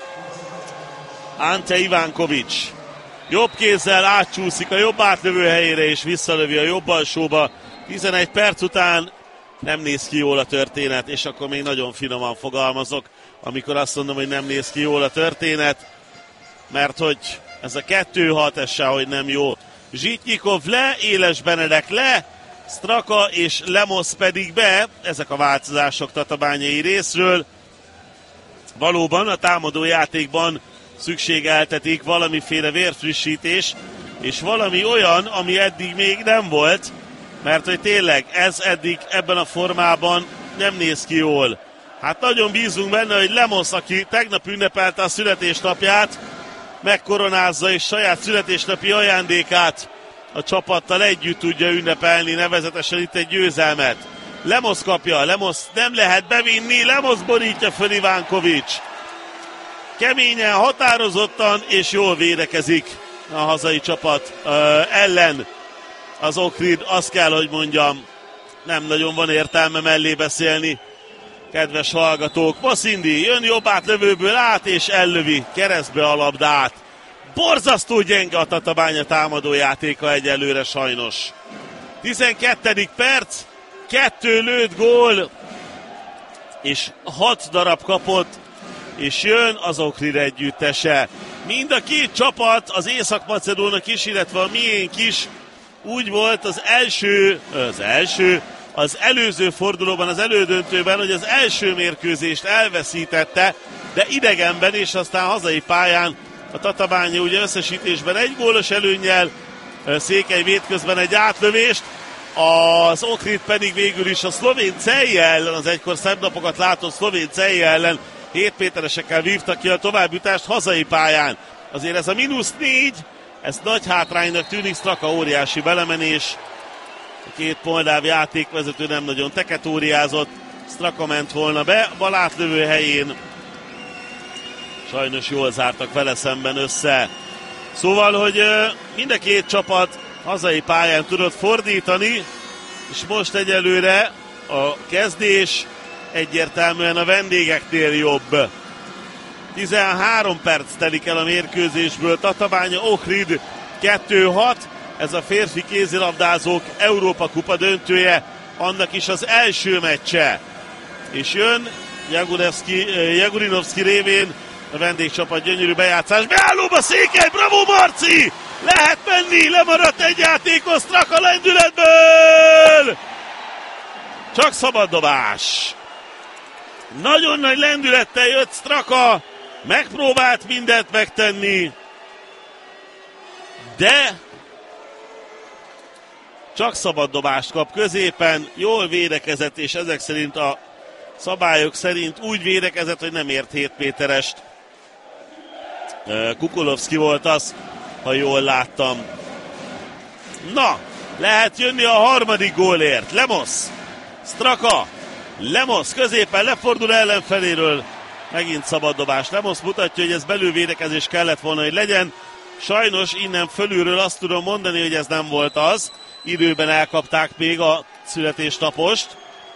Ante Ivánkovics jobb kézzel átcsúszik a jobb átlövő helyére, és visszalövi a jobb alsóba. tizenegy perc után nem néz ki jól a történet, és akkor még nagyon finoman fogalmazok, amikor azt mondom, hogy nem néz ki jól a történet, mert hogy ez a kettő hat, ez sehogy nem jó. Zsitnyikov le, Éles Benedek le, Straka és Lemosz pedig be, ezek a változások tatabányai részről. Valóban a támadó játékban szükségeltetik valamiféle vérfrissítés, és valami olyan, ami eddig még nem volt, mert hogy tényleg ez eddig ebben a formában nem néz ki jól. Hát nagyon bízunk benne, hogy Lemosz, aki tegnap ünnepelte a születésnapját, megkoronázza és saját születésnapi ajándékát a csapattal együtt tudja ünnepelni, nevezetesen itt egy győzelmet. Lemosz kapja, Lemosz nem lehet bevinni, Lemosz borítja föl Ivánkovics. Keményen, határozottan és jól védekezik a hazai csapat uh, ellen. Az Okrid, azt kell, hogy mondjam, nem nagyon van értelme mellé beszélni. Kedves hallgatók, Moszindi jön jobb átlövőből át, és ellövi keresztbe a labdát. Borzasztó gyenge a Tatabánya támadó játéka egyelőre sajnos. tizenkettedik perc, kettő lőtt gól, és hat darab kapott, és jön az Ohrid együttese. Mind a két csapat, az Észak-Macedónok is, illetve a miénk is úgy volt az első, az első, az előző fordulóban, az elődöntőben, hogy az első mérkőzést elveszítette, de idegenben és aztán hazai pályán a Tatabánya ugye összesítésben egy gólos előnnyel, Székely vétközben egy átlövést, az Ohrid pedig végül is a szlovén Celje ellen, az egykor szebb napokat látott szlovén Celje ellen hét méteresekkel vívtak ki a továbbjutást hazai pályán. Azért ez a mínusz négy, ez nagy hátránynak tűnik, Straka óriási belemenés. A két moldáv játékvezető nem nagyon teketóriázott, Straka ment volna be, bal átlövő helyén sajnos jól zártak vele szemben össze. Szóval, hogy mind a két csapat hazai pályán tudott fordítani, és most egyelőre a kezdés egyértelműen a vendégeknél jobb. tizenhárom perc telik el a mérkőzésből, Tatabánya Ohrid kettő hat, ez a férfi kézilabdázók Európa kupa döntője, annak is az első meccse. És jön Jagurinovszki révén a vendégcsapat gyönyörű bejátszás. Beállóba Székely, bravo Marci! Lehet menni, lemaradt egy játékos Straka lendületből! Csak szabad dobás. Nagyon nagy lendülettel jött Straka, megpróbált mindent megtenni, de csak szabad dobást kap középen, jól védekezett, és ezek szerint a szabályok szerint úgy védekezett, hogy nem ért hét méterest. Kukulovszki volt az, ha jól láttam. Na, lehet jönni a harmadik gólért. Lemos, Straka, Lemos középen lefordul ellenfeléről. Megint szabad dobás. Lemos mutatja, hogy ez belülvédekezés kellett volna, hogy legyen. Sajnos innen fölülről azt tudom mondani, hogy ez nem volt az. Időben elkapták még a születésnapost.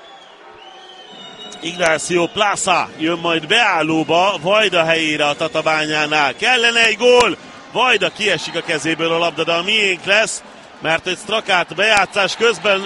Ignacio Plaza jön majd beállóba Vajda helyére a Tatabányánál. Kellene egy gól! Vajda kiesik a kezéből a labda, de a miénk lesz, mert egy Strakát bejátszás közben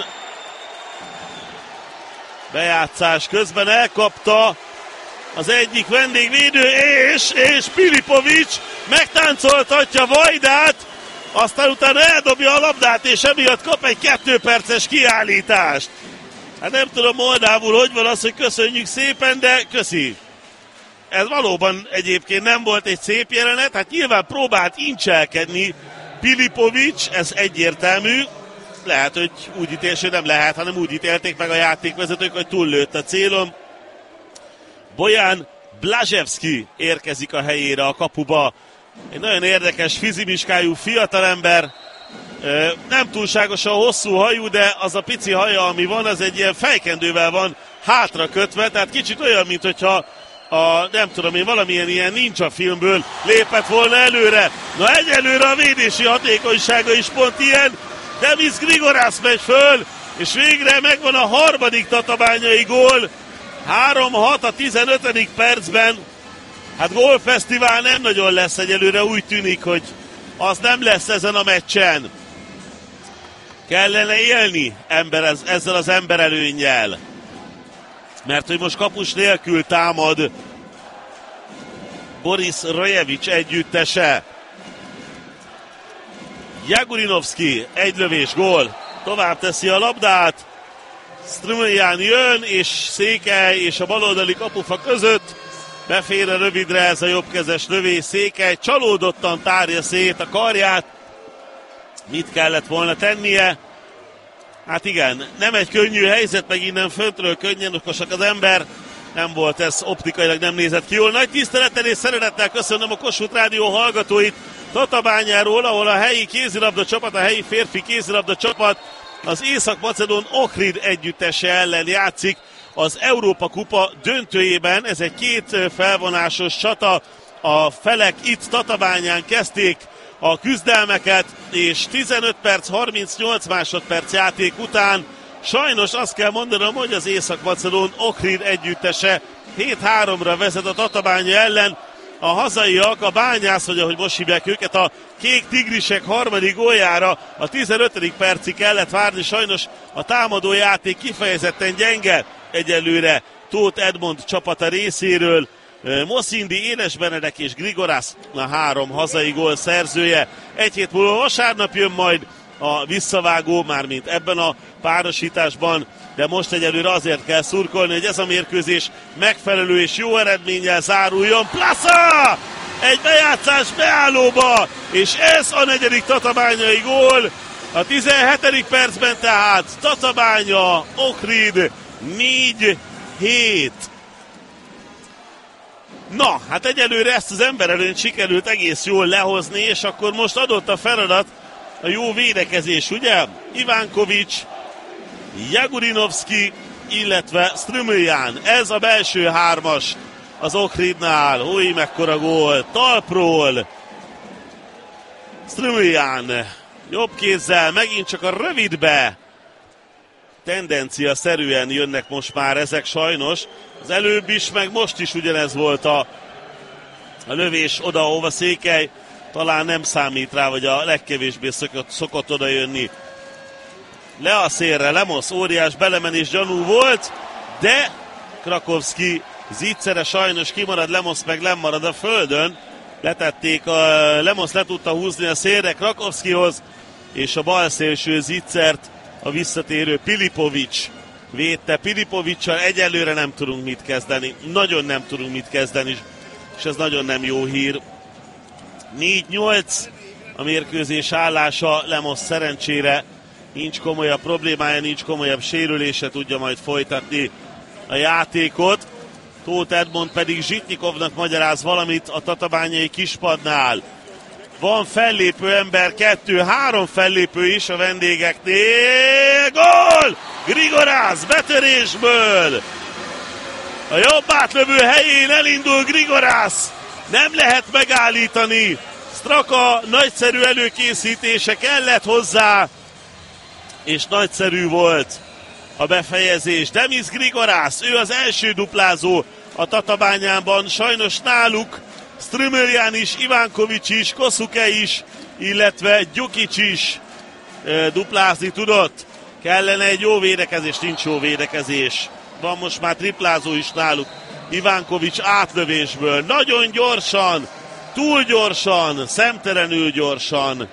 bejátszás közben elkapta az egyik vendégvédő, és, és Pilipovics megtáncoltatja Vajdát, aztán utána eldobja a labdát, és emiatt kap egy kettőperces kiállítást. Hát nem tudom moldávul, hogy van az, hogy köszönjük szépen, de köszi. Ez valóban egyébként nem volt egy szép jelenet, hát nyilván próbált incselkedni Pilipovics, ez egyértelmű. Lehet, hogy úgy ítéls, hogy nem lehet, hanem úgy ítélték meg a játékvezetők, hogy túllőtt a célon. Bojan Blazsevski érkezik a helyére a kapuba. Egy nagyon érdekes fizimiskájú fiatalember, nem túlságosan hosszú hajú, de az a pici haja, ami van, az egy ilyen fejkendővel van hátra kötve, tehát kicsit olyan, mint hogyha a, nem tudom én, valamilyen ilyen ninja filmből lépett volna előre. Na egyelőre a védési hatékonysága is pont ilyen, Demis Grigorász megy föl, és végre megvan a harmadik tatabányai gól. három hat a tizenötödik percben. Hát gólfesztivál nem nagyon lesz egyelőre, úgy tűnik, hogy az nem lesz ezen a meccsen. Kellene élni ember, ezzel az emberelőnnyel. Mert hogy most kapus nélkül támad Boris Rojevics együttese. Jagurinovszki, egy lövés, gól. Tovább teszi a labdát. Strumján jön, és Székely és a baloldali kapufa között befér a rövidre ez a jobbkezes lövés. Székely csalódottan tárja szét a karját. Mit kellett volna tennie? Hát igen, nem egy könnyű helyzet, meg innen föntről könnyen okosak az ember. Nem volt ez, optikailag nem nézett ki jól. Nagy tisztelettel és szeretettel köszönöm a Kossuth Rádió hallgatóit Tatabányáról, ahol a helyi kézilabda csapat, a helyi férfi kézilabda csapat az Észak-Macedón Ohrid együttese ellen játszik az Európa kupa döntőjében. Ez egy két felvonásos csata, a felek itt Tatabányán kezdték a küzdelmeket, és tizenöt perc, harmincnyolc másodperc játék után sajnos azt kell mondanom, hogy az Észak-Macedón Ohrid együttese hét háromra vezet a Tatabánya ellen. A hazaiak, a Bányász, hogy ahogy most hívják őket, a Kék Tigrisek harmadik góljára a tizenötödik percig kellett várni, sajnos a támadó játék kifejezetten gyenge egyelőre Tóth Edmond csapata részéről. Moszindi, Éles Benedek és Grigorász a három hazai gól szerzője. Egy hét múlva vasárnap jön majd a visszavágó, mármint ebben a párosításban, de most egyelőre azért kell szurkolni, hogy ez a mérkőzés megfelelő és jó eredménnyel záruljon. Plaza! Egy bejátszás beállóba, és ez a negyedik tatabányai gól. A tizenhetedik percben tehát Tatabánya, Ohrid négy hét. Na, hát egyelőre ezt az emberelőnyt sikerült egész jól lehozni, és akkor most adott a feladat a jó védekezés, ugye? Ivánkovics, Jagurinovski, illetve Strümlján. Ez a belső hármas az Ohridnál. Új, mekkora gól! Talpról Strümlján jobb kézzel, megint csak a rövidbe. Tendencia szerűen jönnek most már ezek sajnos. Az előbb is, meg most is ugyanez volt a, a lövés oda, ahova Székely talán nem számít rá, vagy a legkevésbé szokott, szokott oda jönni. Le a szélre, Lemosz, óriás belemenés gyanú volt, de Krakowski Zicsere sajnos kimarad, Lemosz meg lemarad a földön. Letették, a Lemosz le tudta húzni a szélre Krakowskihoz, és a bal szélső Zicsert a visszatérő Pilipovics védte. Pilipovicsal egyelőre nem tudunk mit kezdeni. Nagyon nem tudunk mit kezdeni, és ez nagyon nem jó hír. négy nyolc a mérkőzés állása, Lemosz szerencsére nincs komolyabb problémája, nincs komolyabb sérülése, tudja majd folytatni a játékot. Tóth Edmond pedig Zsitnyikovnak magyaráz valamit a tatabányai kispadnál. Van fellépő ember, kettő, három fellépő is a vendégeknél. Gól! Grigorász betörésből! A jobb átlövő helyén elindul Grigorász. Nem lehet megállítani. Straka nagyszerű előkészítése kellett hozzá, és nagyszerű volt a befejezés. Demis Grigorász, ő az első duplázó a Tatabányában, sajnos náluk Strümlján is, Ivánkovics is, Kossuke is, illetve Gyukic is e, duplázni tudott. Kellene egy jó védekezés, nincs jó védekezés. Van most már triplázó is náluk. Ivánkovics átlövésből, nagyon gyorsan, túl gyorsan, szemtelenül gyorsan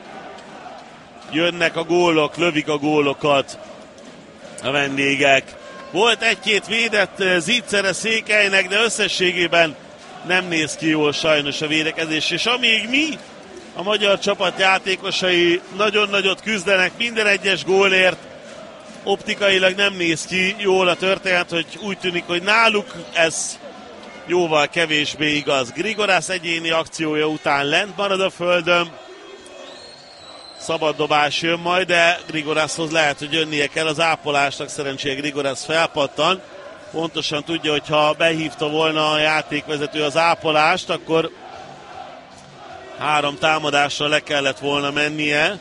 jönnek a gólok, lövik a gólokat a vendégek. Volt egy-két védett Zicsere Székelynek, de összességében nem néz ki jól sajnos a védekezés, és amíg mi, a magyar csapat játékosai nagyon nagyot küzdenek minden egyes gólért, optikailag nem néz ki jól a történet, hogy úgy tűnik, hogy náluk ez jóval kevésbé igaz. Grigorász egyéni akciója után lent marad a földön, szabad dobás jön majd, de Grigorászhoz lehet, hogy jönnie kell az ápolásnak, szerencsére Grigorász felpattan. Pontosan tudja, hogy ha behívta volna a játékvezető az ápolást, akkor három támadásra le kellett volna mennie.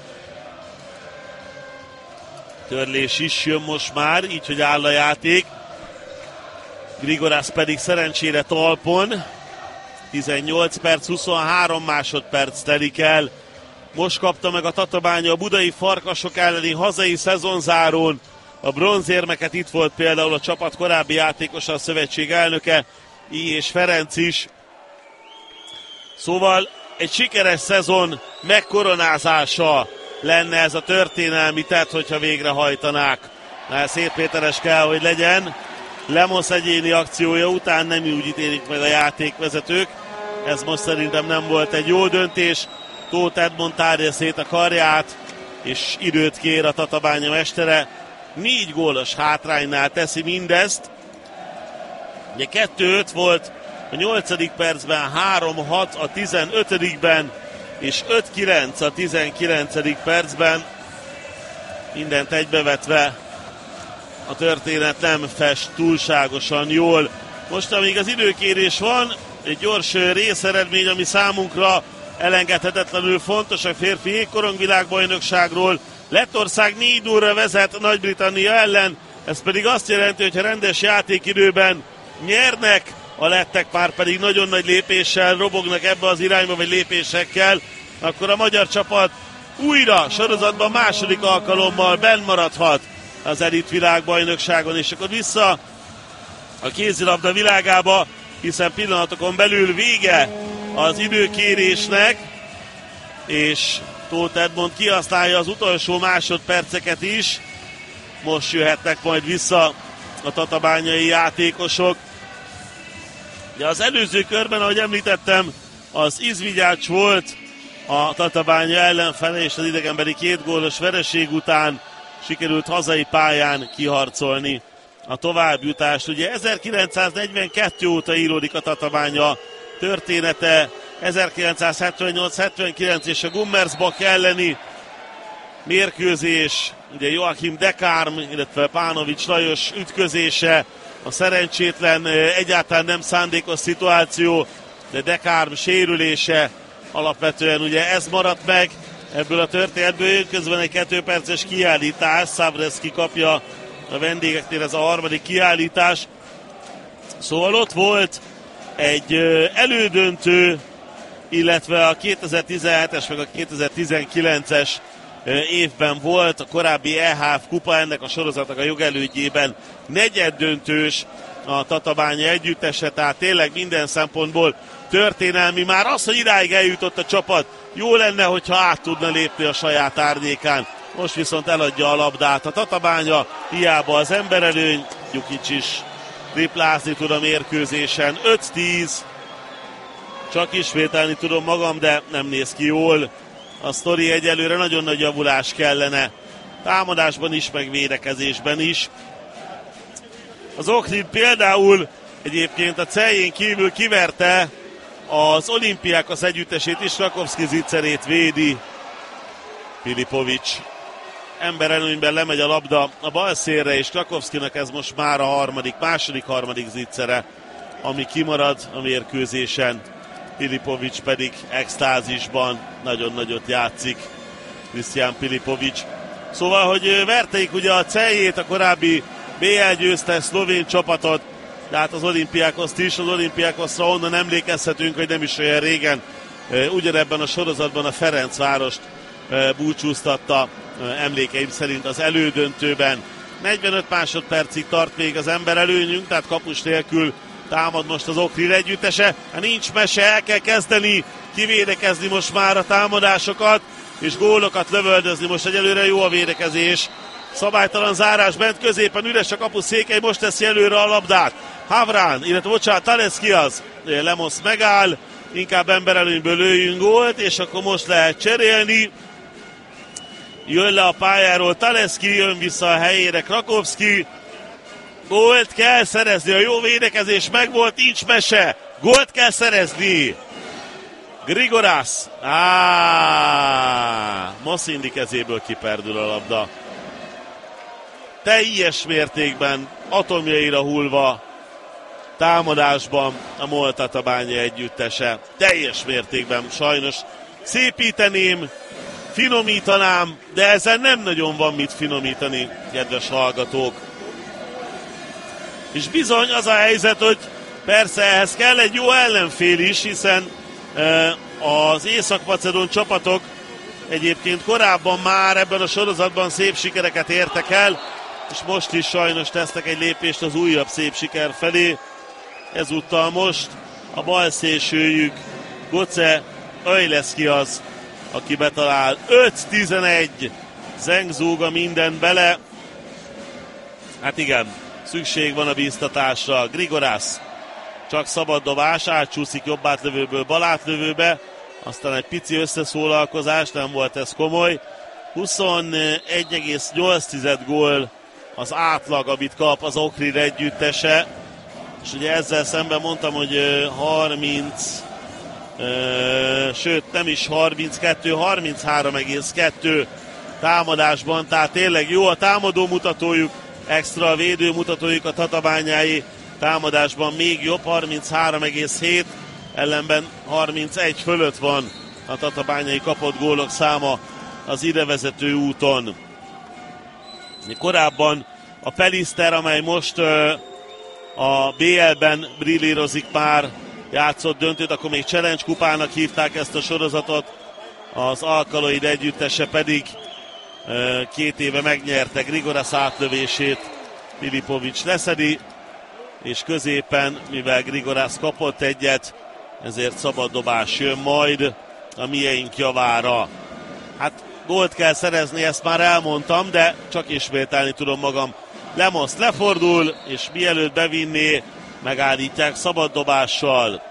Törlés is jön most már, így, hogy áll a játék. Grigorász pedig szerencsére talpon. tizennyolc perc, huszonhárom másodperc telik el. Most kapta meg a Tatabánya a budai Farkasok elleni hazai szezonzárón a bronzérmeket. Itt volt például a csapat korábbi játékosa, a szövetség elnöke, I. és Ferenc is. Szóval egy sikeres szezon megkoronázása lenne ez a történelmi tett, hogyha végrehajtanák. Na, Szép Péteres kell, hogy legyen. Lemosz egyéni akciója után nem úgy ítélik meg a játékvezetők. Ez most szerintem nem volt egy jó döntés. Tóth Edmond tárja szét a karját, és időt kér a Tatabánya mestere. Négy gólos hátránynál teszi mindezt. Ugye kettő öt volt a nyolcadik percben, három hat a tizenötödikben, és öt kilenc a tizenkilencedik percben. Mindent egybevetve a történet nem fest túlságosan jól. Most, amíg az időkérés van, egy gyors részeredmény, ami számunkra elengedhetetlenül fontos a férfi jégkorongvilágbajnokságról. Lettország négy nullra vezet Nagy-Britannia ellen, ez pedig azt jelenti, hogy ha rendes játékidőben nyernek, a lettek már pedig nagyon nagy lépéssel robognak ebbe az irányba, vagy lépésekkel, akkor a magyar csapat újra sorozatban második alkalommal benn maradhat az elit világbajnokságon, és akkor vissza a kézilabda világába, hiszen pillanatokon belül vége az időkérésnek, és Tóth Edmond kihasználja az utolsó másodperceket is. Most jöhetnek majd vissza a tatabányai játékosok. De az előző körben, ahogy említettem, az Izvigyács volt a Tatabánya ellenfele, és az idegenbeli két gólos vereség után sikerült hazai pályán kiharcolni a továbbjutást. Ugye ezerkilencszáznegyvenkettő óta íródik a Tatabánya története, ezerkilencszázhetvennyolc hetvenkilenc és a Gummersbach elleni mérkőzés, ugye Joachim Dekárm, illetve Pánovics Lajos ütközése, a szerencsétlen, egyáltalán nem szándékos szituáció, de Dekárm sérülése, alapvetően ugye ez maradt meg ebből a történetből. Jön közben egy kettőperces kiállítás, Szabreszki kapja a vendégeknél, ez a harmadik kiállítás. Szóval ott volt egy elődöntő, illetve a kétezer-tizenhetes meg a kétezer-tizenkilences évben volt a korábbi é há ef kupa, ennek a sorozatnak a jogelődjében negyeddöntős a Tatabánya együttese, tehát tényleg minden szempontból történelmi. Már az, hogy idáig eljutott a csapat, jó lenne, hogyha át tudna lépni a saját árnyékán. Most viszont eladja a labdát a Tatabánya, hiába az emberelőny, Gyukics is triplázni tud a mérkőzésen. öt tíz, csak ismételni tudom magam, de nem néz ki jól a sztori, egyelőre nagyon nagy javulás kellene. Támadásban is, meg védekezésben is. Az Ohrid például egyébként a Celjén kívül kiverte az Olimpiákos együttesét is, Rakovszki zicserét védi Filipovics. Emberelőnyben lemegy a labda a bal szélre, és Rakovszkinak ez most már a harmadik, második, harmadik zicsere, ami kimarad a mérkőzésen. Filipovics pedig extázisban nagyon nagyot játszik, Krisztián Filipovics. Szóval, hogy verteik ugye a Celjét, a korábbi bé el győztes szlovén csapatot, de hát az Olimpiákoszt is, az Olimpiákoszra onnan emlékezhetünk, hogy nem is olyan régen ugyanebben a sorozatban a Ferencvárost búcsúztatta emlékeim szerint az elődöntőben. negyvenöt másodpercig tart még az emberelőnyünk, tehát kapus nélkül támad most az Ohrid együttese. Hát nincs mese, el kell kezdeni kivédekezni most már a támadásokat, és gólokat lövöldözni. Most egyelőre jó a védekezés. Szabálytalan zárás bent középen, üres a kapuszékely, most teszi előre a labdát. Havrán, illetve bocsánat, Taleszki az. Lemos megáll, inkább emberelőnyből lőjünk gólt, és akkor most lehet cserélni. Jön le a pályáról Taleszki, jön vissza a helyére Krakovszki. Gólt kell szerezni, a jó védekezés megvolt, nincs mese. Gólt kell szerezni. Grigorász. Áááá, Moszindi kezéből kiperdül a labda. Teljes mértékben, atomjaira hullva támadásban a MOL Tatabánya együttese. Teljes mértékben sajnos szépíteném, finomítanám, de ezen nem nagyon van mit finomítani, kedves hallgatók. És bizony az a helyzet, hogy persze ehhez kell egy jó ellenfél is, hiszen e, az észak-macedón csapatok egyébként korábban már ebben a sorozatban szép sikereket értek el, és most is sajnos tesznek egy lépést az újabb szép siker felé. Ezúttal most a bal szélsőjük Goce Öjleszki az, aki betalál. öt tizenegy, Zengzúga minden bele. Hát igen, szükség van a bíztatásra. Grigorász csak szabad dobás, átcsúszik jobb átlövőből bal átlövőbe, aztán egy pici összeszólalkozás, nem volt ez komoly. huszonegy egész nyolc gól az átlag, amit kap az Ohrid együttese, és ugye ezzel szemben mondtam, hogy harminc, sőt nem is harminckettő, harminchárom egész kettő támadásban, tehát tényleg jó a támadó mutatójuk, extra a védő mutatójuk a tatabányái, támadásban még jobb, harminchárom egész hét, ellenben harmincegy fölött van a tatabányai kapott gólok száma az idevezető úton. Korábban a Peliszter, amely most uh, a bé el-ben brillírozik már, játszott döntőt, akkor még Challenge kupának hívták ezt a sorozatot, az Alkaloid együttese pedig uh, két éve megnyerte Grigorász átlövését, Filipovics leszedi, és középen, mivel Grigorász kapott egyet, ezért szabad dobás jön majd a mieink javára. Hát gólt kell szerezni, ezt már elmondtam, de csak ismételni tudom magam. Lemoszt lefordul, és mielőtt bevinné, megállítják szabad dobással.